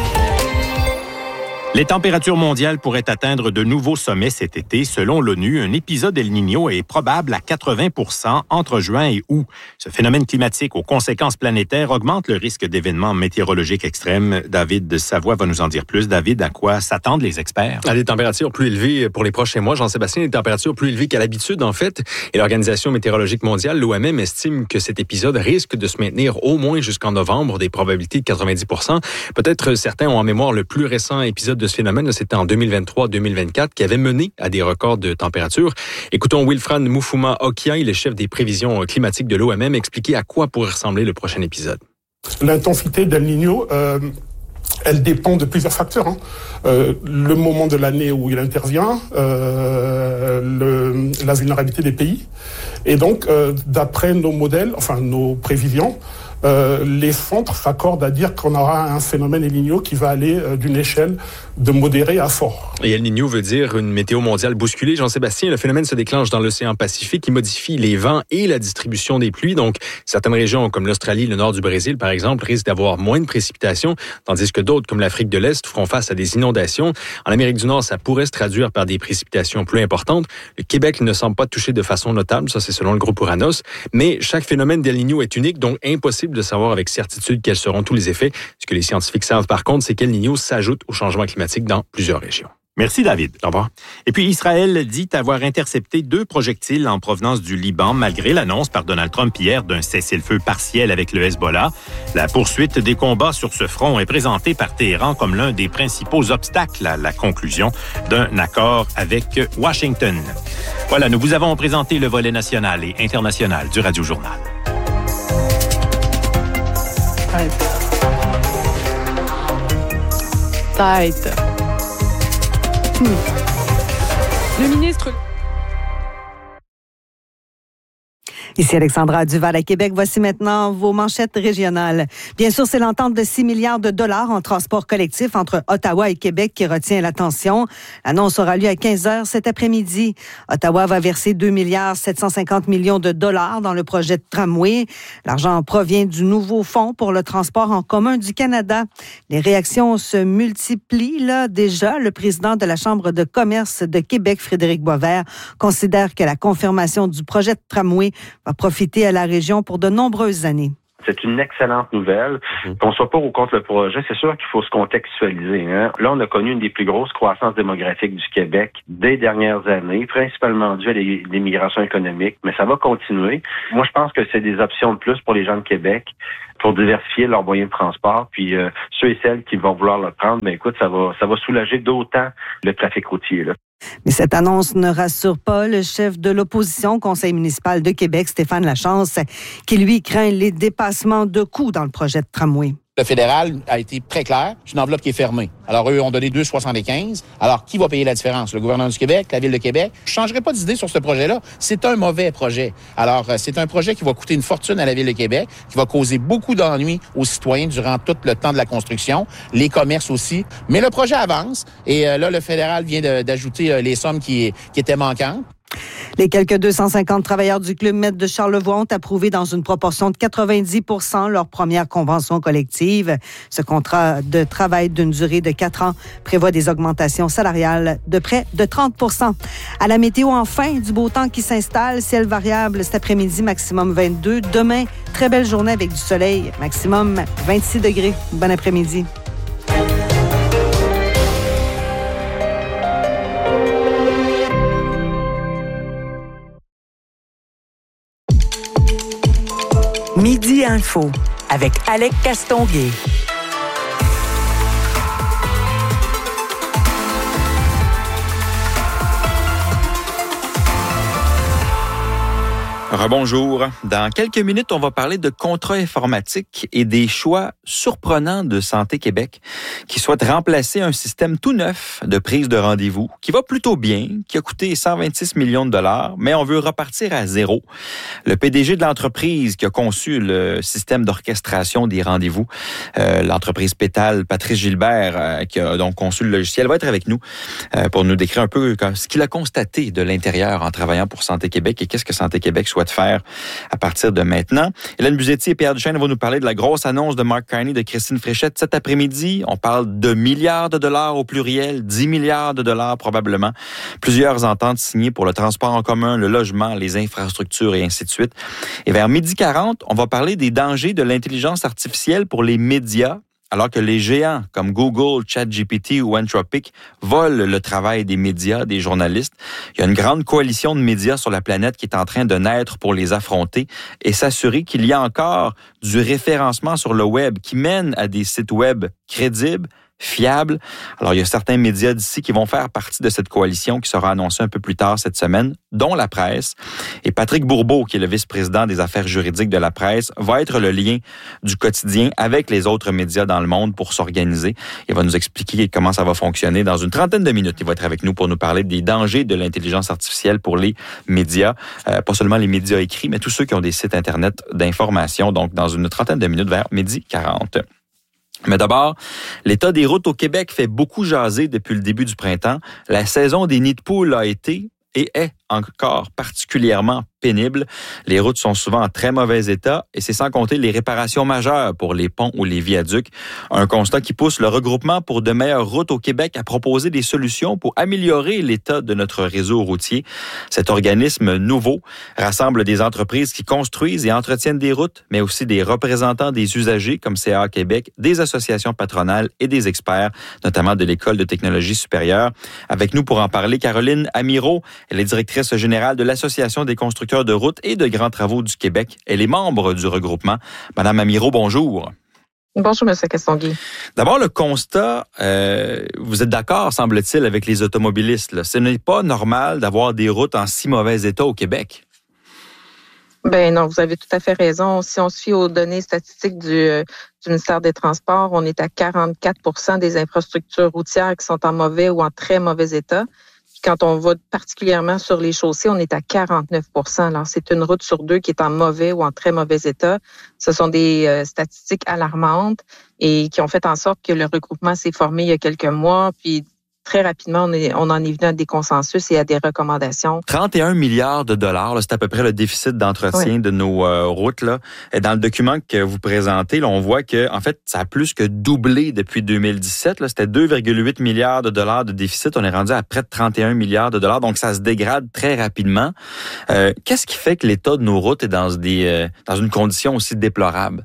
I: Les températures mondiales pourraient atteindre de nouveaux sommets cet été. Selon l'ONU, un épisode El Niño est probable à 80% entre juin et août. Ce phénomène climatique aux conséquences planétaires augmente le risque d'événements météorologiques extrêmes. David de Savoie va nous en dire plus. David, à quoi s'attendent les experts?
R: À des températures plus élevées pour les prochains mois. Jean-Sébastien, des températures plus élevées qu'à l'habitude, en fait. Et l'Organisation météorologique mondiale, l'OMM, estime que cet épisode risque de se maintenir au moins jusqu'en novembre, des probabilités de 90%. Peut-être certains ont en mémoire le plus récent épisode de ce phénomène, c'était en 2023-2024, qui avait mené à des records de température. Écoutons Wilfran Mufuma Okia, il est chef des prévisions climatiques de l'OMM, expliquer à quoi pourrait ressembler le prochain épisode.
S: L'intensité d'El Niño, elle dépend de plusieurs facteurs. Le moment de l'année où il intervient, la vulnérabilité des pays. Et donc, d'après nos modèles, nos prévisions, les centres s'accordent à dire qu'on aura un phénomène El Niño qui va aller d'une échelle de modéré à fort.
R: Et El Niño veut dire une météo mondiale bousculée. Jean-Sébastien, le phénomène se déclenche dans l'océan Pacifique qui modifie les vents et la distribution des pluies. Donc, certaines régions comme l'Australie, le nord du Brésil, par exemple, risquent d'avoir moins de précipitations, tandis que d'autres, comme l'Afrique de l'Est, feront face à des inondations. En Amérique du Nord, ça pourrait se traduire par des précipitations plus importantes. Le Québec ne semble pas touché de façon notable, ça c'est selon le groupe Uranos. Mais chaque phénomène d'El Niño est unique, donc impossible impossible de savoir avec certitude quels seront tous les effets. Ce que les scientifiques savent par contre, c'est qu'El Niño s'ajoute au changement climatique dans plusieurs régions.
I: Merci, David.
R: Au revoir.
I: Et puis, Israël dit avoir intercepté 2 projectiles en provenance du Liban, malgré l'annonce par Donald Trump hier d'un cessez-le-feu partiel avec le Hezbollah. La poursuite des combats sur ce front est présentée par Téhéran comme l'un des principaux obstacles à la conclusion d'un accord avec Washington. Voilà, nous vous avons présenté le volet national et international du Radio Journal.
O: Tête. Le ministre...
T: Ici Alexandra Duval à Québec. Voici maintenant vos manchettes régionales. Bien sûr, c'est l'entente de 6 milliards de dollars en transport collectif entre Ottawa et Québec qui retient l'attention. L'annonce aura lieu à 15h cet après-midi. Ottawa va verser 2 milliards 750 millions de dollars dans le projet de tramway. L'argent provient du nouveau fonds pour le transport en commun du Canada. Les réactions se multiplient là déjà. Le président de la Chambre de commerce de Québec, Frédéric Boisvert, considère que la confirmation du projet de tramway va profiter à la région pour de nombreuses années.
U: C'est une excellente nouvelle. Qu'on soit pour ou contre le projet, c'est sûr qu'il faut se contextualiser. Hein? Là, on a connu une des plus grosses croissances démographiques du Québec des dernières années, principalement due à l'immigration économique, mais ça va continuer. Moi, je pense que c'est des options de plus pour les gens de Québec pour diversifier leurs moyens de transport. Puis ceux et celles qui vont vouloir le prendre, ben écoute, ça va soulager d'autant le trafic routier, là.
T: Mais cette annonce ne rassure pas le chef de l'opposition au Conseil municipal de Québec, Stéphane Lachance, qui lui craint les dépassements de coûts dans le projet de tramway.
V: Le fédéral a été très clair, c'est une enveloppe qui est fermée. Alors, eux ont donné 2,75. Alors, qui va payer la différence? Le gouvernement du Québec, la Ville de Québec? Je ne changerai pas d'idée sur ce projet-là. C'est un mauvais projet. Alors, c'est un projet qui va coûter une fortune à la Ville de Québec, qui va causer beaucoup d'ennuis aux citoyens durant tout le temps de la construction, les commerces aussi. Mais le projet avance et là, le fédéral vient d'ajouter les sommes qui étaient manquantes.
T: Les quelques 250 travailleurs du Club Med de Charlevoix ont approuvé dans une proportion de 90% leur première convention collective. Ce contrat de travail d'une durée de 4 ans prévoit des augmentations salariales de près de 30%. À la météo, enfin, du beau temps qui s'installe, ciel variable cet après-midi, maximum 22. Demain, très belle journée avec du soleil, maximum 26 degrés. Bon après-midi.
E: Midi Info avec Alec Castonguay.
B: Rebonjour. Dans quelques minutes, on va parler de contrats informatiques et des choix surprenants de Santé Québec qui souhaite remplacer un système tout neuf de prise de rendez-vous qui va plutôt bien, qui a coûté 126 millions de dollars, mais on veut repartir à zéro. Le PDG de l'entreprise qui a conçu le système d'orchestration des rendez-vous, l'entreprise Pétale, Patrice Gilbert, qui a donc conçu le logiciel, va être avec nous pour nous décrire un peu ce qu'il a constaté de l'intérieur en travaillant pour Santé Québec et qu'est-ce que Santé Québec souhaite faire à partir de maintenant. Hélène Buzetti et Pierre Duchesne vont nous parler de la grosse annonce de Mark Carney, de Christine Fréchette cet après-midi. On parle de milliards de dollars au pluriel, 10 milliards de dollars probablement. Plusieurs ententes signées pour le transport en commun, le logement, les infrastructures et ainsi de suite. Et vers 12h40, on va parler des dangers de l'intelligence artificielle pour les médias, alors que les géants comme Google, ChatGPT ou Anthropic volent le travail des médias, des journalistes. Il y a une grande coalition de médias sur la planète qui est en train de naître pour les affronter et s'assurer qu'il y a encore du référencement sur le web qui mène à des sites web crédibles, fiable. Alors, il y a certains médias d'ici qui vont faire partie de cette coalition qui sera annoncée un peu plus tard cette semaine, dont la presse. Et Patrick Bourbeau, qui est le vice-président des affaires juridiques de la presse, va être le lien du quotidien avec les autres médias dans le monde pour s'organiser. Il va nous expliquer comment ça va fonctionner dans une trentaine de minutes. Il va être avec nous pour nous parler des dangers de l'intelligence artificielle pour les médias. Pas seulement les médias écrits, mais tous ceux qui ont des sites Internet d'information. Donc, dans une trentaine de minutes vers 12h40. Mais d'abord, l'état des routes au Québec fait beaucoup jaser depuis le début du printemps. La saison des nids de poules a été et est encore particulièrement pénible. Les routes sont souvent en très mauvais état et c'est sans compter les réparations majeures pour les ponts ou les viaducs. Un constat qui pousse le regroupement pour de meilleures routes au Québec à proposer des solutions pour améliorer l'état de notre réseau routier. Cet organisme nouveau rassemble des entreprises qui construisent et entretiennent des routes, mais aussi des représentants des usagers comme CA Québec, des associations patronales et des experts, notamment de l'École de technologie supérieure. Avec nous pour en parler, Caroline Amirault. Elle est directrice générale de l'Association des constructeurs de routes et de grands travaux du Québec. Elle est membre du regroupement. Madame Amirault, bonjour.
M: Bonjour, M. Castonguay.
B: D'abord, le constat, vous êtes d'accord, semble-t-il, avec les automobilistes. Là. Ce n'est pas normal d'avoir des routes en si mauvais état au Québec.
M: Ben non, vous avez tout à fait raison. Si on se fie aux données statistiques du ministère des Transports, on est à 44% des infrastructures routières qui sont en mauvais ou en très mauvais état. Puis quand on va particulièrement sur les chaussées, on est à 49%. Alors, c'est une route sur deux qui est en mauvais ou en très mauvais état. Ce sont des statistiques alarmantes et qui ont fait en sorte que le regroupement s'est formé il y a quelques mois. Puis très rapidement, on en est venu à des consensus et à des recommandations.
B: 31 milliards de dollars, là, c'est à peu près le déficit d'entretien de nos routes. Là. Et dans le document que vous présentez, là, on voit que en fait, ça a plus que doublé depuis 2017. Là. C'était 2,8 milliards de dollars de déficit. On est rendu à près de 31 milliards de dollars. Donc, ça se dégrade très rapidement. Qu'est-ce qui fait que l'état de nos routes est dans une condition aussi déplorable?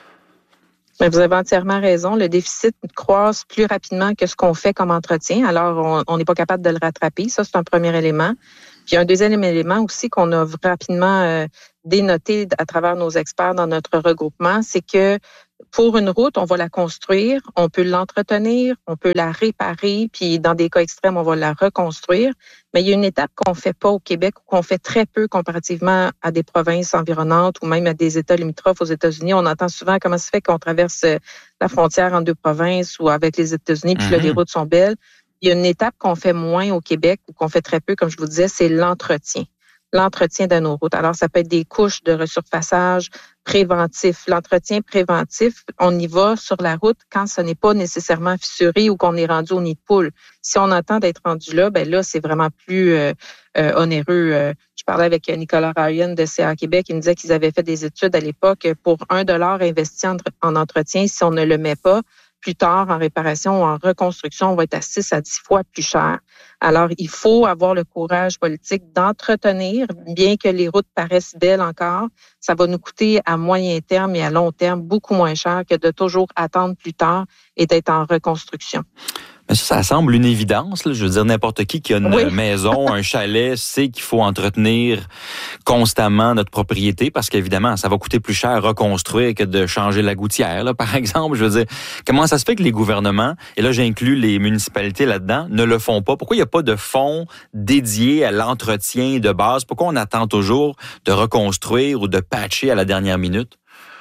M: Mais vous avez entièrement raison. Le déficit croît plus rapidement que ce qu'on fait comme entretien. Alors, on n'est pas capable de le rattraper. Ça, c'est un premier élément. Puis, un deuxième élément aussi qu'on a rapidement dénoté à travers nos experts dans notre regroupement, c'est que pour une route, on va la construire, on peut l'entretenir, on peut la réparer, puis dans des cas extrêmes, on va la reconstruire. Mais il y a une étape qu'on fait pas au Québec ou qu'on fait très peu comparativement à des provinces environnantes ou même à des États limitrophes aux États-Unis. On entend souvent comment ça se fait qu'on traverse la frontière en deux provinces ou avec les États-Unis, puis là, les routes sont belles. Il y a une étape qu'on fait moins au Québec ou qu'on fait très peu, comme je vous disais, c'est l'entretien de nos routes. Alors, ça peut être des couches de resurfaçage préventif. L'entretien préventif, on y va sur la route quand ce n'est pas nécessairement fissuré ou qu'on est rendu au nid de poule. Si on attend d'être rendu là, ben là, c'est vraiment plus onéreux. Je parlais avec Nicolas Ryan de CA Québec. Il me disait qu'ils avaient fait des études à l'époque pour $1 investi en entretien. Si on ne le met pas, plus tard, en réparation ou en reconstruction, on va être à 6 à 10 fois plus cher. Alors, il faut avoir le courage politique d'entretenir, bien que les routes paraissent belles encore. Ça va nous coûter à moyen terme et à long terme beaucoup moins cher que de toujours attendre plus tard et d'être en reconstruction.
B: Mais ça semble une évidence. Là. Je veux dire, n'importe qui a une maison, un chalet, sait qu'il faut entretenir constamment notre propriété parce qu'évidemment, ça va coûter plus cher à reconstruire que de changer la gouttière. Là, par exemple, je veux dire, comment ça se fait que les gouvernements, et là j'inclus les municipalités là-dedans, ne le font pas? Pourquoi il n'y a pas de fonds dédiés à l'entretien de base? Pourquoi on attend toujours de reconstruire ou de patcher à la dernière minute?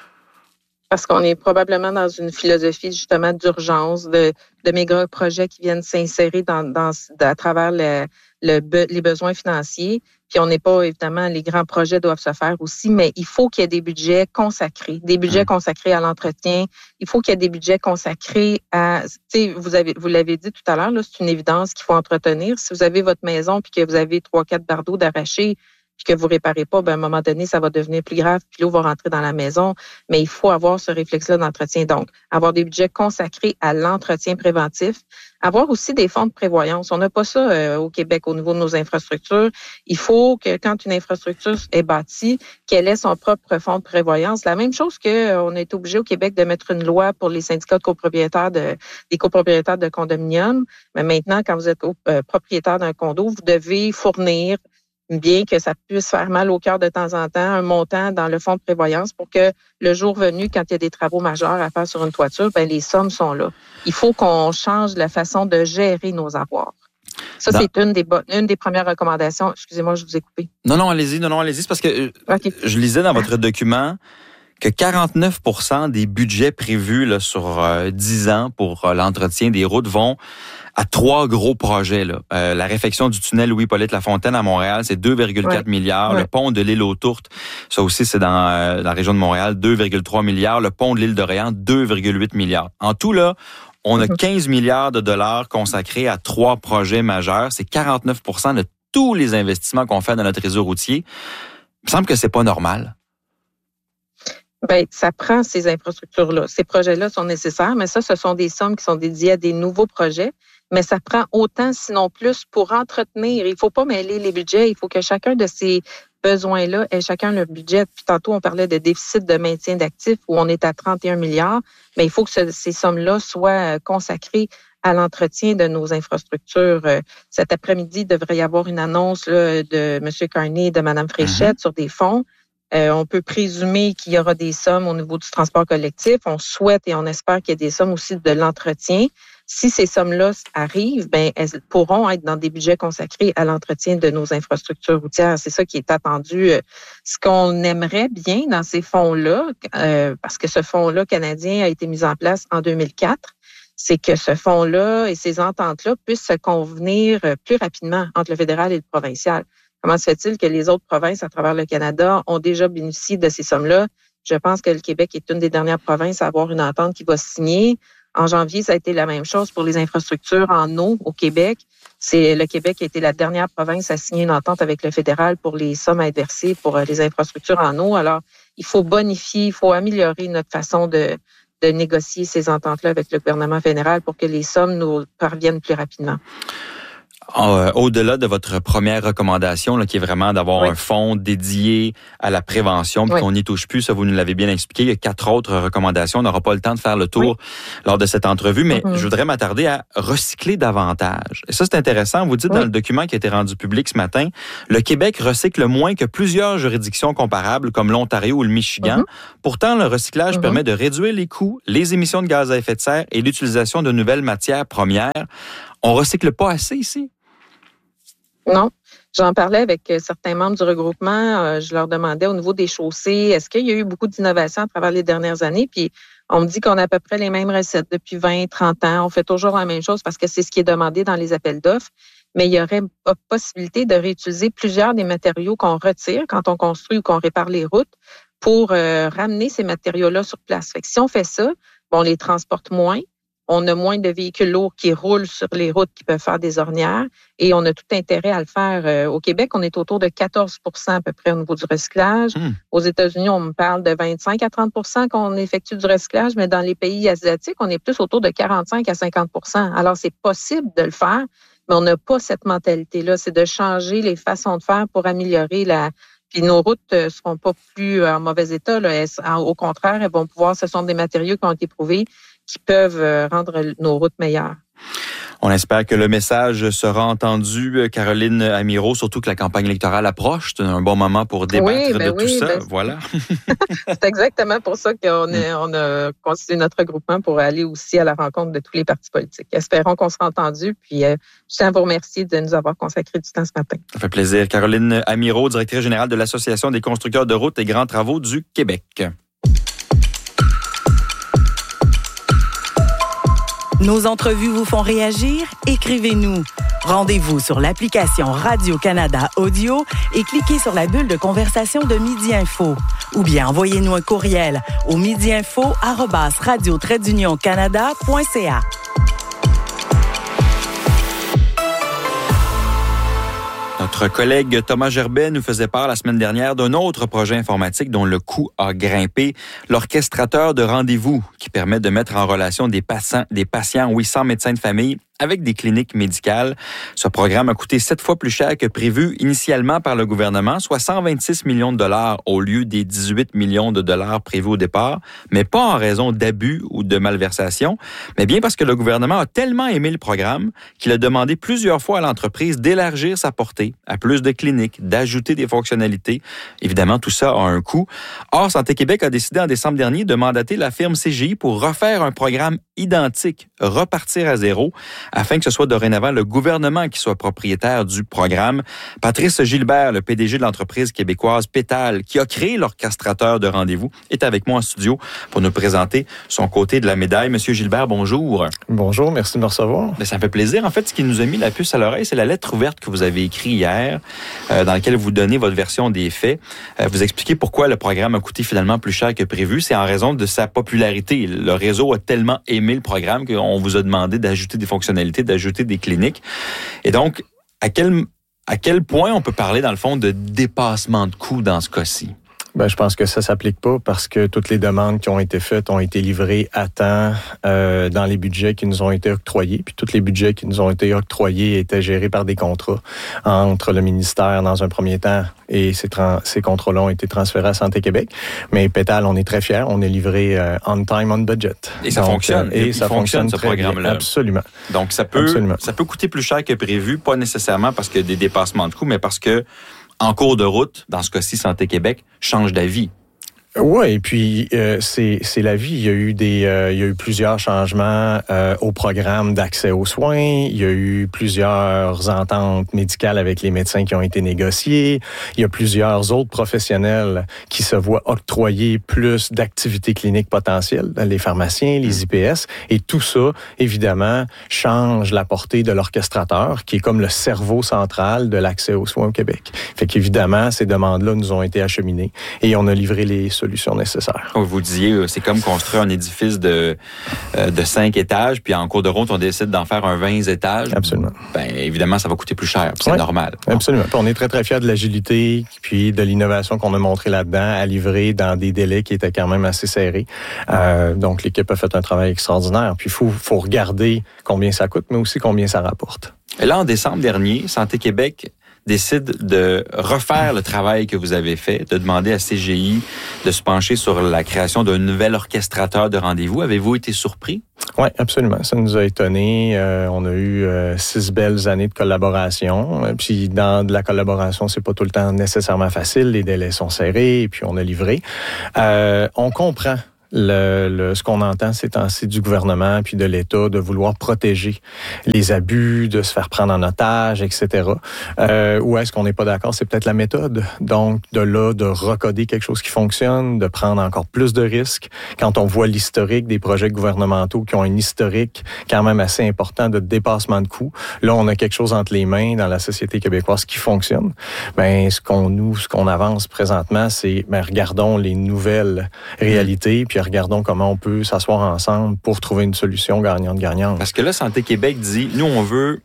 M: Parce qu'on est probablement dans une philosophie justement d'urgence, de méga projets qui viennent s'insérer à travers les besoins financiers. Puis on n'est pas, évidemment, les grands projets doivent se faire aussi, mais il faut qu'il y ait des budgets consacrés, consacrés à l'entretien. Il faut qu'il y ait des budgets consacrés à, tu sais, vous l'avez dit tout à l'heure, là, c'est une évidence qu'il faut entretenir. Si vous avez votre maison puis que vous avez 3-4 bardeaux d'arrachés, puis que vous réparez pas, ben à un moment donné, ça va devenir plus grave, puis l'eau va rentrer dans la maison. Mais il faut avoir ce réflexe-là d'entretien. Donc, avoir des budgets consacrés à l'entretien préventif, avoir aussi des fonds de prévoyance. On n'a pas ça au Québec au niveau de nos infrastructures. Il faut que quand une infrastructure est bâtie, qu'elle ait son propre fonds de prévoyance. La même chose qu'on est obligé au Québec de mettre une loi pour les syndicats de copropriétaires des copropriétaires de condominiums. Mais maintenant, quand vous êtes propriétaire d'un condo, vous devez fournir, bien que ça puisse faire mal au cœur de temps en temps, un montant dans le fonds de prévoyance pour que le jour venu, quand il y a des travaux majeurs à faire sur une toiture, ben les sommes sont là. Il faut qu'on change la façon de gérer nos avoirs. Ça, c'est une des premières recommandations. Excusez-moi, je vous ai coupé.
B: Non, allez-y. C'est parce que je lisais dans votre document que 49% des budgets prévus là, sur 10 ans pour l'entretien des routes vont à 3 gros projets. Là. La réfection du tunnel Louis-Hippolyte Lafontaine à Montréal, c'est 2,4 milliards. Le pont de l'île aux Tourtes, ça aussi, c'est dans la région de Montréal, 2,3 milliards. Le pont de l'île d'Orléans, 2,8 milliards. En tout, là, on a 15 milliards de dollars consacrés à 3 projets majeurs. C'est 49% de tous les investissements qu'on fait dans notre réseau routier. Il me semble que c'est pas normal.
M: Bien, ça prend ces infrastructures-là. Ces projets-là sont nécessaires, mais ça, ce sont des sommes qui sont dédiées à des nouveaux projets. Mais ça prend autant, sinon plus, pour entretenir. Il ne faut pas mêler les budgets. Il faut que chacun de ces besoins-là ait chacun leur budget. Puis tantôt, on parlait de déficit de maintien d'actifs où on est à 31 milliards. Mais il faut que ces sommes-là soient consacrées à l'entretien de nos infrastructures. Cet après-midi, il devrait y avoir une annonce là, de M. Carney et de Mme Fréchette sur des fonds. On peut présumer qu'il y aura des sommes au niveau du transport collectif. On souhaite et on espère qu'il y ait des sommes aussi de l'entretien. Si ces sommes-là arrivent, ben elles pourront être dans des budgets consacrés à l'entretien de nos infrastructures routières. C'est ça qui est attendu. Ce qu'on aimerait bien dans ces fonds-là, parce que ce fonds-là canadien a été mis en place en 2004, c'est que ce fonds-là et ces ententes-là puissent se convenir plus rapidement entre le fédéral et le provincial. Comment se fait-il que les autres provinces à travers le Canada ont déjà bénéficié de ces sommes-là? Je pense que le Québec est une des dernières provinces à avoir une entente qui va se signer. En janvier, ça a été la même chose pour les infrastructures en eau au Québec. Le Québec a été la dernière province à signer une entente avec le fédéral pour les sommes à être versées pour les infrastructures en eau. Alors, il faut bonifier, il faut améliorer notre façon de négocier ces ententes-là avec le gouvernement fédéral pour que les sommes nous parviennent plus rapidement.
B: Au-delà de votre première recommandation, là, qui est vraiment d'avoir un fonds dédié à la prévention, puis qu'on n'y touche plus, ça vous nous l'avez bien expliqué. Il y a 4 autres recommandations. On n'aura pas le temps de faire le tour lors de cette entrevue, mais je voudrais m'attarder à recycler davantage. Et ça, c'est intéressant. Vous dites dans le document qui a été rendu public ce matin, le Québec recycle moins que plusieurs juridictions comparables comme l'Ontario ou le Michigan. Pourtant, le recyclage permet de réduire les coûts, les émissions de gaz à effet de serre et l'utilisation de nouvelles matières premières. On recycle pas assez ici?
M: Non. J'en parlais avec certains membres du regroupement. Je leur demandais au niveau des chaussées, est-ce qu'il y a eu beaucoup d'innovations à travers les dernières années? Puis on me dit qu'on a à peu près les mêmes recettes depuis 20, 30 ans. On fait toujours la même chose parce que c'est ce qui est demandé dans les appels d'offres. Mais il y aurait possibilité de réutiliser plusieurs des matériaux qu'on retire quand on construit ou qu'on répare les routes pour ramener ces matériaux-là sur place. Fait que si on fait ça, on les transporte moins. On a moins de véhicules lourds qui roulent sur les routes qui peuvent faire des ornières et on a tout intérêt à le faire. Au Québec, on est autour de 14 % à peu près au niveau du recyclage. Aux États-Unis, on me parle de 25 à 30 % qu'on effectue du recyclage, mais dans les pays asiatiques, on est plus autour de 45 à 50 % Alors, c'est possible de le faire, mais on n'a pas cette mentalité-là. C'est de changer les façons de faire pour améliorer Puis nos routes ne seront pas plus en mauvais état. Là. Au contraire, elles vont pouvoir, ce sont des matériaux qui ont été prouvés qui peuvent rendre nos routes meilleures.
B: On espère que le message sera entendu, Caroline Amirault, surtout que la campagne électorale approche. C'est un bon moment pour débattre de tout ça. Voilà.
M: C'est exactement pour ça qu'on a constitué notre regroupement pour aller aussi à la rencontre de tous les partis politiques. Espérons qu'on sera entendus. Puis, je tiens à vous remercier de nous avoir consacré du temps ce matin.
B: Ça fait plaisir. Caroline Amirault, directrice générale de l'Association des constructeurs de routes et grands travaux du Québec.
E: Nos entrevues vous font réagir? Écrivez-nous. Rendez-vous sur l'application Radio-Canada Audio et cliquez sur la bulle de conversation de Midi Info. Ou bien envoyez-nous un courriel au midiinfo@radio-canada.ca.
B: Notre collègue Thomas Gerbet nous faisait part la semaine dernière d'un autre projet informatique dont le coût a grimpé, l'orchestrateur de rendez-vous, qui permet de mettre en relation des patients, sans médecin de famille, avec des cliniques médicales. Ce programme a coûté 7 fois plus cher que prévu initialement par le gouvernement, soit 126 millions de dollars au lieu des 18 millions de dollars prévus au départ, mais pas en raison d'abus ou de malversation, mais bien parce que le gouvernement a tellement aimé le programme qu'il a demandé plusieurs fois à l'entreprise d'élargir sa portée à plus de cliniques, d'ajouter des fonctionnalités. Évidemment, tout ça a un coût. Or, Santé Québec a décidé en décembre dernier de mandater la firme CGI pour refaire un programme identique, repartir à zéro, afin que ce soit dorénavant le gouvernement qui soit propriétaire du programme. Patrice Gilbert, le PDG de l'entreprise québécoise Pétale, qui a créé l'orchestrateur de rendez-vous, est avec moi en studio pour nous présenter son côté de la médaille. Monsieur Gilbert, bonjour.
A: Bonjour, merci de me recevoir.
B: Ça me fait plaisir. En fait, ce qui nous a mis la puce à l'oreille, c'est la lettre ouverte que vous avez écrite hier, dans laquelle vous donnez votre version des faits. Vous expliquez pourquoi le programme a coûté finalement plus cher que prévu. C'est en raison de sa popularité. Le réseau a tellement aimé le programme qu'on vous a demandé d'ajouter des fonctionnalités, d'ajouter des cliniques. Et donc, à quel À quel point on peut parler, dans le fond, de dépassement de coûts dans ce cas-ci?
A: Ben, je pense que ça s'applique pas parce que toutes les demandes qui ont été faites ont été livrées à temps dans les budgets qui nous ont été octroyés. Puis tous les budgets qui nous ont été octroyés étaient gérés par des contrats entre le ministère dans un premier temps et ces contrats-là ont été transférés à Santé Québec. Mais Pétal, on est très fiers. On est livré on time, on budget.
B: Et ça fonctionne.
A: Et ça fonctionne
B: ce
A: très
B: programme-là.
A: bien. Absolument.
B: Donc, ça peut coûter plus cher que prévu, pas nécessairement parce qu'il y a des dépassements de coûts, mais parce que en cours de route, dans ce cas-ci, Santé Québec change d'avis.
A: Oui, et puis c'est la vie. Il y a eu plusieurs changements au programme d'accès aux soins. Il y a eu plusieurs ententes médicales avec les médecins qui ont été négociées. Il y a plusieurs autres professionnels qui se voient octroyer plus d'activités cliniques potentielles, les pharmaciens, les IPS, et tout ça, évidemment, change la portée de l'orchestrateur, qui est comme le cerveau central de l'accès aux soins au Québec. Fait qu'évidemment, ces demandes-là nous ont été acheminées et on a livré les solutions nécessaires.
B: Vous disiez, c'est comme construire un édifice de 5 étages, puis en cours de route, on décide d'en faire un 20 étages.
A: Absolument.
B: Ben, évidemment, ça va coûter plus cher, c'est normal.
A: Absolument. Puis on est très, très fiers de l'agilité, puis de l'innovation qu'on a montré là-dedans, à livrer dans des délais qui étaient quand même assez serrés. Donc, l'équipe a fait un travail extraordinaire. Puis, il faut regarder combien ça coûte, mais aussi combien ça rapporte.
B: Et là, en décembre dernier, Santé Québec décide de refaire le travail que vous avez fait, de demander à CGI de se pencher sur la création d'un nouvel orchestrateur de rendez-vous. Avez-vous été surpris?
A: Oui, absolument. Ça nous a étonnés. On a eu 6 belles années de collaboration. Puis dans de la collaboration, c'est pas tout le temps nécessairement facile. Les délais sont serrés et puis on a livré. On comprend ce qu'on entend ces temps-ci du gouvernement puis de l'État de vouloir protéger les abus, de se faire prendre en otage, etc. Où est-ce qu'on n'est pas d'accord? C'est peut-être la méthode. Donc, de recoder quelque chose qui fonctionne, de prendre encore plus de risques. Quand on voit l'historique des projets gouvernementaux qui ont un historique quand même assez important de dépassement de coûts, là, on a quelque chose entre les mains dans la société québécoise qui fonctionne. Ben, ce qu'on avance présentement, c'est, regardons les nouvelles réalités, puis regardons comment on peut s'asseoir ensemble pour trouver une solution gagnante-gagnante.
B: Parce que là, Santé Québec dit, nous, on veut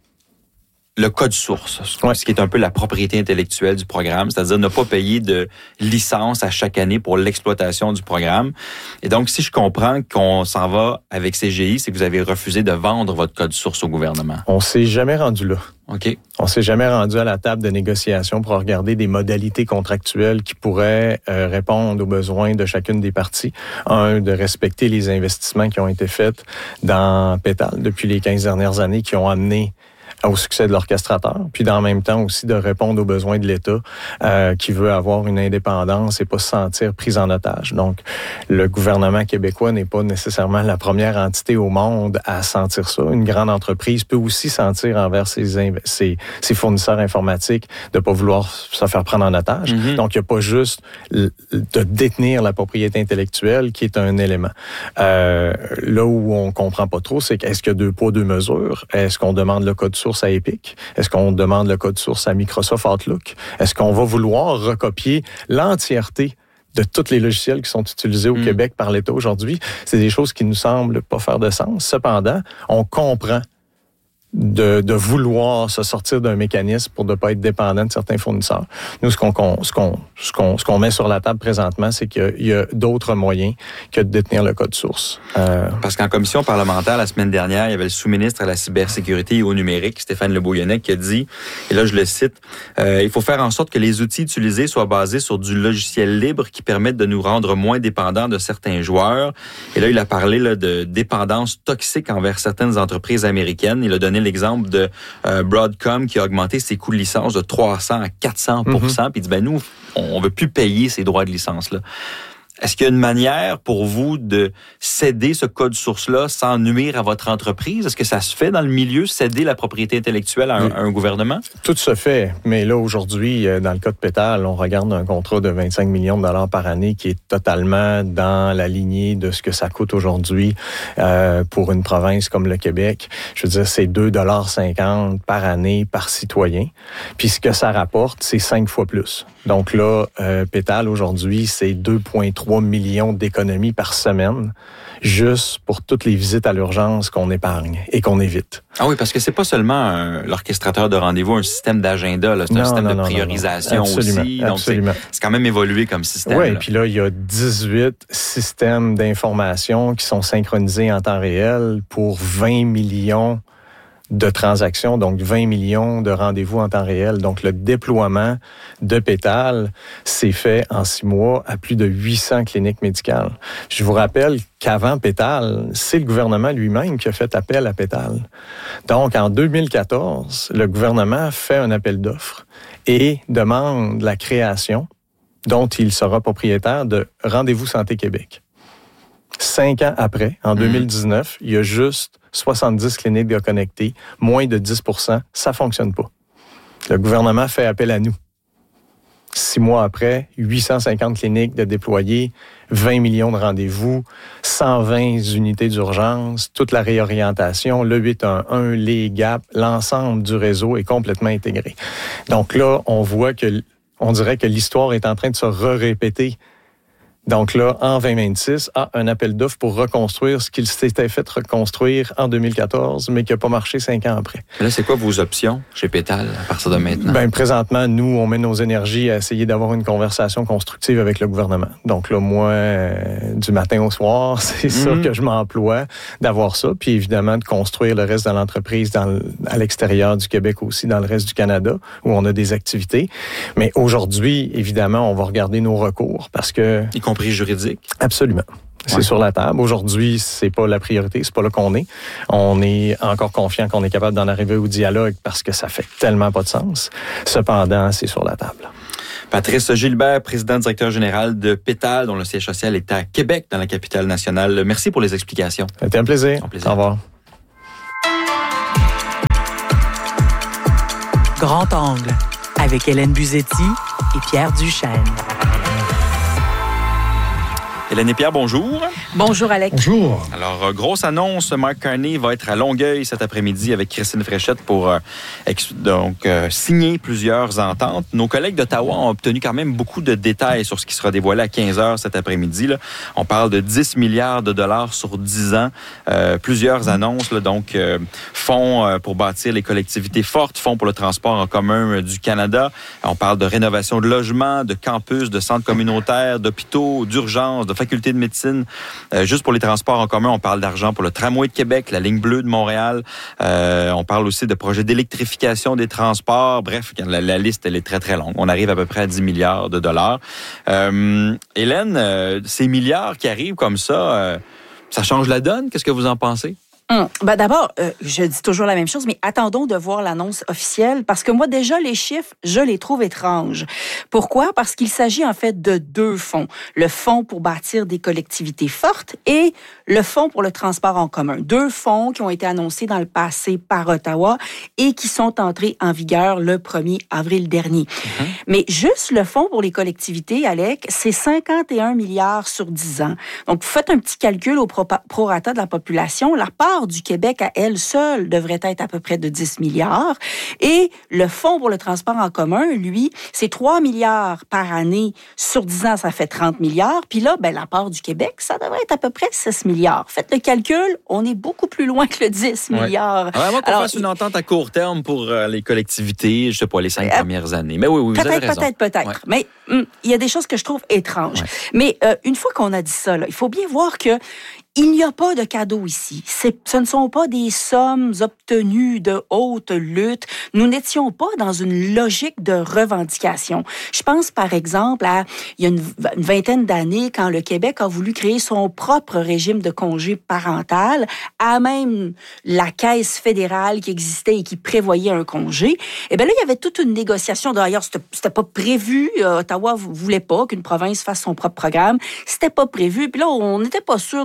B: le code source, ce qui est un peu la propriété intellectuelle du programme, c'est-à-dire ne pas payer de licence à chaque année pour l'exploitation du programme. Et donc, si je comprends qu'on s'en va avec CGI, c'est que vous avez refusé de vendre votre code source au gouvernement.
A: On s'est jamais rendu là.
B: OK.
A: On s'est jamais rendu à la table de négociation pour regarder des modalités contractuelles qui pourraient répondre aux besoins de chacune des parties. De respecter les investissements qui ont été faits dans Pétal depuis les 15 dernières années qui ont amené au succès de l'orchestrateur, puis dans le même temps aussi de répondre aux besoins de l'État qui veut avoir une indépendance et pas se sentir pris en otage. Donc, le gouvernement québécois n'est pas nécessairement la première entité au monde à sentir ça. Une grande entreprise peut aussi sentir envers ses fournisseurs informatiques de pas vouloir se faire prendre en otage. Mm-hmm. Donc, il n'y a pas juste de détenir la propriété intellectuelle qui est un élément. Là où on comprend pas trop, c'est est-ce qu'il y a 2 poids, 2 mesures? Est-ce qu'on demande le code source à Epic? Est-ce qu'on demande le code source à Microsoft Outlook? Est-ce qu'on va vouloir recopier l'entièreté de tous les logiciels qui sont utilisés au Québec par l'État aujourd'hui? C'est des choses qui nous semblent pas faire de sens. Cependant, on comprend de vouloir se sortir d'un mécanisme pour ne pas être dépendant de certains fournisseurs. Nous, ce qu'on met sur la table présentement, c'est qu'il y a d'autres moyens que de détenir le code source.
B: Parce qu'en commission parlementaire, la semaine dernière, il y avait le sous-ministre à la cybersécurité et au numérique, Stéphane Le Bouillonnec, qui a dit, et là je le cite, il faut faire en sorte que les outils utilisés soient basés sur du logiciel libre qui permette de nous rendre moins dépendants de certains joueurs. Et là, il a parlé de dépendance toxique envers certaines entreprises américaines. Il a donné l'exemple de Broadcom qui a augmenté ses coûts de licence de 300 à 400%. Puis il dit, nous, on veut plus payer ces droits de licence-là. Est-ce qu'il y a une manière pour vous de céder ce code source-là sans nuire à votre entreprise? Est-ce que ça se fait dans le milieu, céder la propriété intellectuelle à un gouvernement?
A: Tout se fait, mais là, aujourd'hui, dans le cas de Pétal, on regarde un contrat de 25 millions de dollars par année qui est totalement dans la lignée de ce que ça coûte aujourd'hui pour une province comme le Québec. Je veux dire, c'est 2,50 $ par année par citoyen. Puis ce que ça rapporte, c'est 5 fois plus. Donc là, Pétal, aujourd'hui, c'est 2,3 3 millions d'économies par semaine, juste pour toutes les visites à l'urgence qu'on épargne et qu'on évite.
B: Ah oui, parce que c'est pas seulement l'orchestrateur de rendez-vous, un système d'agenda, là, c'est un système de priorisation aussi. Donc, c'est quand même évolué comme système.
A: Oui, puis là, il y a 18 systèmes d'information qui sont synchronisés en temps réel pour 20 millions de transactions, donc 20 millions de rendez-vous en temps réel. Donc, le déploiement de Pétale s'est fait en 6 mois à plus de 800 cliniques médicales. Je vous rappelle qu'avant Pétale, c'est le gouvernement lui-même qui a fait appel à Pétale. Donc, en 2014, le gouvernement fait un appel d'offres et demande la création, dont il sera propriétaire, de Rendez-vous Santé Québec. 5 ans après, en 2019, il y a juste 70 cliniques de connectées, moins de 10 %, ça fonctionne pas. Le gouvernement fait appel à nous. 6 mois après, 850 cliniques de déployer, 20 millions de rendez-vous, 120 unités d'urgence, toute la réorientation, le 811, les GAP, l'ensemble du réseau est complètement intégré. Donc là, on dirait que l'histoire est en train de se répéter. Donc là, en 2026, un appel d'offres pour reconstruire ce qu'il s'était fait reconstruire en 2014, mais qui n'a pas marché 5 ans après.
B: Là, c'est quoi vos options chez Pétale à partir de maintenant?
A: Bien, présentement, nous, on met nos énergies à essayer d'avoir une conversation constructive avec le gouvernement. Donc là, moi, du matin au soir, c'est ça que je m'emploie, d'avoir ça. Puis évidemment, de construire le reste de l'entreprise à l'extérieur du Québec aussi, dans le reste du Canada, où on a des activités. Mais aujourd'hui, évidemment, on va regarder nos recours parce que...
B: Y compris juridique?
A: Absolument. C'est sur la table. Aujourd'hui, c'est pas la priorité, c'est pas là qu'on est. On est encore confiant qu'on est capable d'en arriver au dialogue parce que ça fait tellement pas de sens. Cependant, c'est sur la table.
B: Patrice Gilbert, président directeur général de Pétale, dont le siège social est à Québec, dans la capitale nationale. Merci pour les explications.
A: C'était un plaisir. Au revoir.
E: Grand angle, avec Hélène Buzetti et Pierre Duchesne.
B: Hélène et Pierre, bonjour.
D: Bonjour, Alex.
S: Bonjour.
B: Alors, grosse annonce, Mark Carney va être à Longueuil cet après-midi avec Christine Fréchette pour signer plusieurs ententes. Nos collègues d'Ottawa ont obtenu quand même beaucoup de détails sur ce qui sera dévoilé à 15h cet après-midi. Là. On parle de 10 milliards de dollars sur 10 ans. Plusieurs annonces, là, donc fonds pour bâtir les collectivités fortes, fonds pour le transport en commun du Canada. On parle de rénovation de logements, de campus, de centres communautaires, d'hôpitaux, d'urgence, de faculté de médecine. Juste pour les transports en commun, on parle d'argent pour le tramway de Québec, la ligne bleue de Montréal. On parle aussi de projets d'électrification des transports. Bref, la liste, elle est très, très longue. On arrive à peu près à 10 milliards de dollars. Hélène, ces milliards qui arrivent comme ça, ça change la donne? Qu'est-ce que vous en pensez?
D: Ben d'abord, je dis toujours la même chose, mais attendons de voir l'annonce officielle, parce que moi, déjà, les chiffres, je les trouve étranges. Pourquoi? Parce qu'il s'agit en fait de 2 fonds. Le fonds pour bâtir des collectivités fortes et le fonds pour le transport en commun. 2 fonds qui ont été annoncés dans le passé par Ottawa et qui sont entrés en vigueur le 1er avril dernier. Mais juste le fonds pour les collectivités, Alec, c'est 51 milliards sur 10 ans. Donc, vous faites un petit calcul au prorata de la population. La part du Québec à elle seule devrait être à peu près de 10 milliards. Et le Fonds pour le transport en commun, lui, c'est 3 milliards par année. Sur 10 ans, ça fait 30 milliards. Puis là, la part du Québec, ça devrait être à peu près 6 milliards. Faites le calcul, on est beaucoup plus loin que le 10 milliards.
B: Alors, qu'on fasse une entente à court terme pour les collectivités, je sais pas, les 5 premières années. Mais oui, vous avez raison.
D: Peut-être. Ouais. Mais il y a des choses que je trouve étranges. Ouais. Mais une fois qu'on a dit ça, là, il faut bien voir que il n'y a pas de cadeau ici. Ce ne sont pas des sommes obtenues de haute lutte. Nous n'étions pas dans une logique de revendication. Je pense, par exemple, il y a une vingtaine d'années, quand le Québec a voulu créer son propre régime de congé parental, à même la caisse fédérale qui existait et qui prévoyait un congé. Et bien là, il y avait toute une négociation. D'ailleurs, c'était pas prévu. Ottawa voulait pas qu'une province fasse son propre programme. C'était pas prévu. Puis là, on n'était pas sûr de combien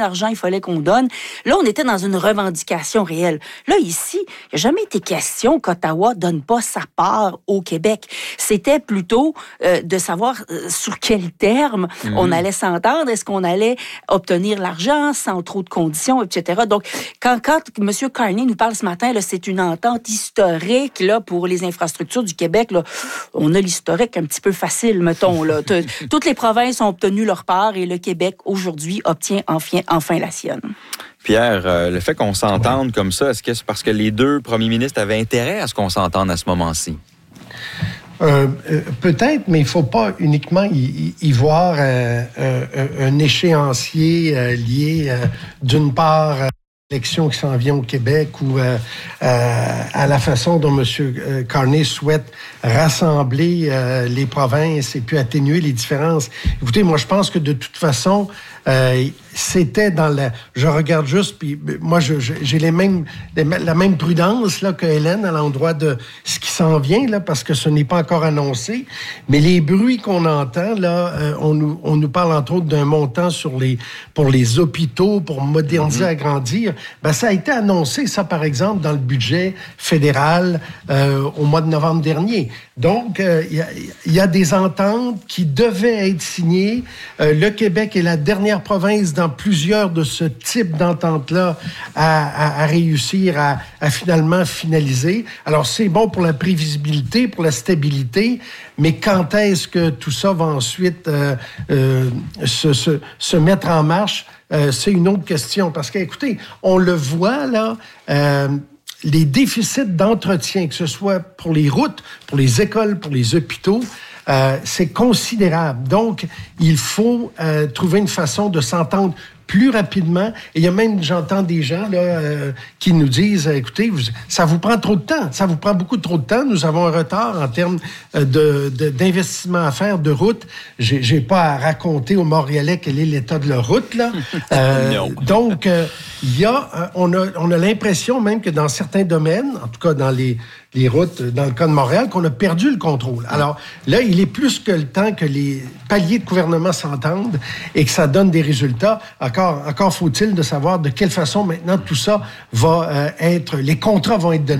D: d'argent il fallait qu'on donne. Là, on était dans une revendication réelle. Là, ici, il n'y a jamais été question qu'Ottawa donne pas sa part au Québec. C'était plutôt de savoir sur quel terme on allait s'entendre. Est-ce qu'on allait obtenir l'argent sans trop de conditions, etc. Donc, quand M. Carney nous parle ce matin, là, c'est une entente historique là, pour les infrastructures du Québec. Là, on a l'historique un petit peu facile, mettons. Là. Toutes les provinces ont obtenu leur part et le Québec, aujourd'hui, obtient enfin la sienne.
B: Pierre, le fait qu'on s'entende comme ça, est-ce que c'est parce que les deux premiers ministres avaient intérêt à ce qu'on s'entende à ce moment-ci?
C: Peut-être, mais il ne faut pas uniquement y voir un échéancier lié, d'une part, à l'élection qui s'en vient au Québec ou à la façon dont M. Carney souhaite rassembler les provinces et puis atténuer les différences. Écoutez, moi, je pense que de toute façon, c'était dans la... Je regarde juste, puis moi, j'ai la même prudence là, que Hélène à l'endroit de ce qui s'en vient, là, parce que ce n'est pas encore annoncé. Mais les bruits qu'on entend, là, on nous parle entre autres d'un montant pour les hôpitaux, pour moderniser, agrandir. Ben, ça a été annoncé, ça, par exemple, dans le budget fédéral au mois de novembre dernier. Donc, il y a des ententes qui devaient être signées. Le Québec est la dernière province dans plusieurs de ce type d'entente-là à réussir à finalement finaliser. Alors, c'est bon pour la prévisibilité, pour la stabilité, mais quand est-ce que tout ça va ensuite se mettre en marche? C'est une autre question. Parce qu'écoutez, on le voit, là... les déficits d'entretien, que ce soit pour les routes, pour les écoles, pour les hôpitaux, c'est considérable. Donc, il faut trouver une façon de s'entendre plus rapidement. Et il y a même, j'entends des gens là, qui nous disent, écoutez, ça vous prend trop de temps. Ça vous prend beaucoup trop de temps. Nous avons un retard en termes d'investissement à faire, de route. J'ai pas à raconter aux Montréalais quel est l'état de leur route, là. Donc, on a l'impression même que dans certains domaines, en tout cas dans les routes, dans le cas de Montréal, qu'on a perdu le contrôle. Alors là, il est plus que le temps que les paliers de gouvernement s'entendent et que ça donne des résultats. Encore faut-il de savoir de quelle façon maintenant tout ça va être, les contrats vont être donnés.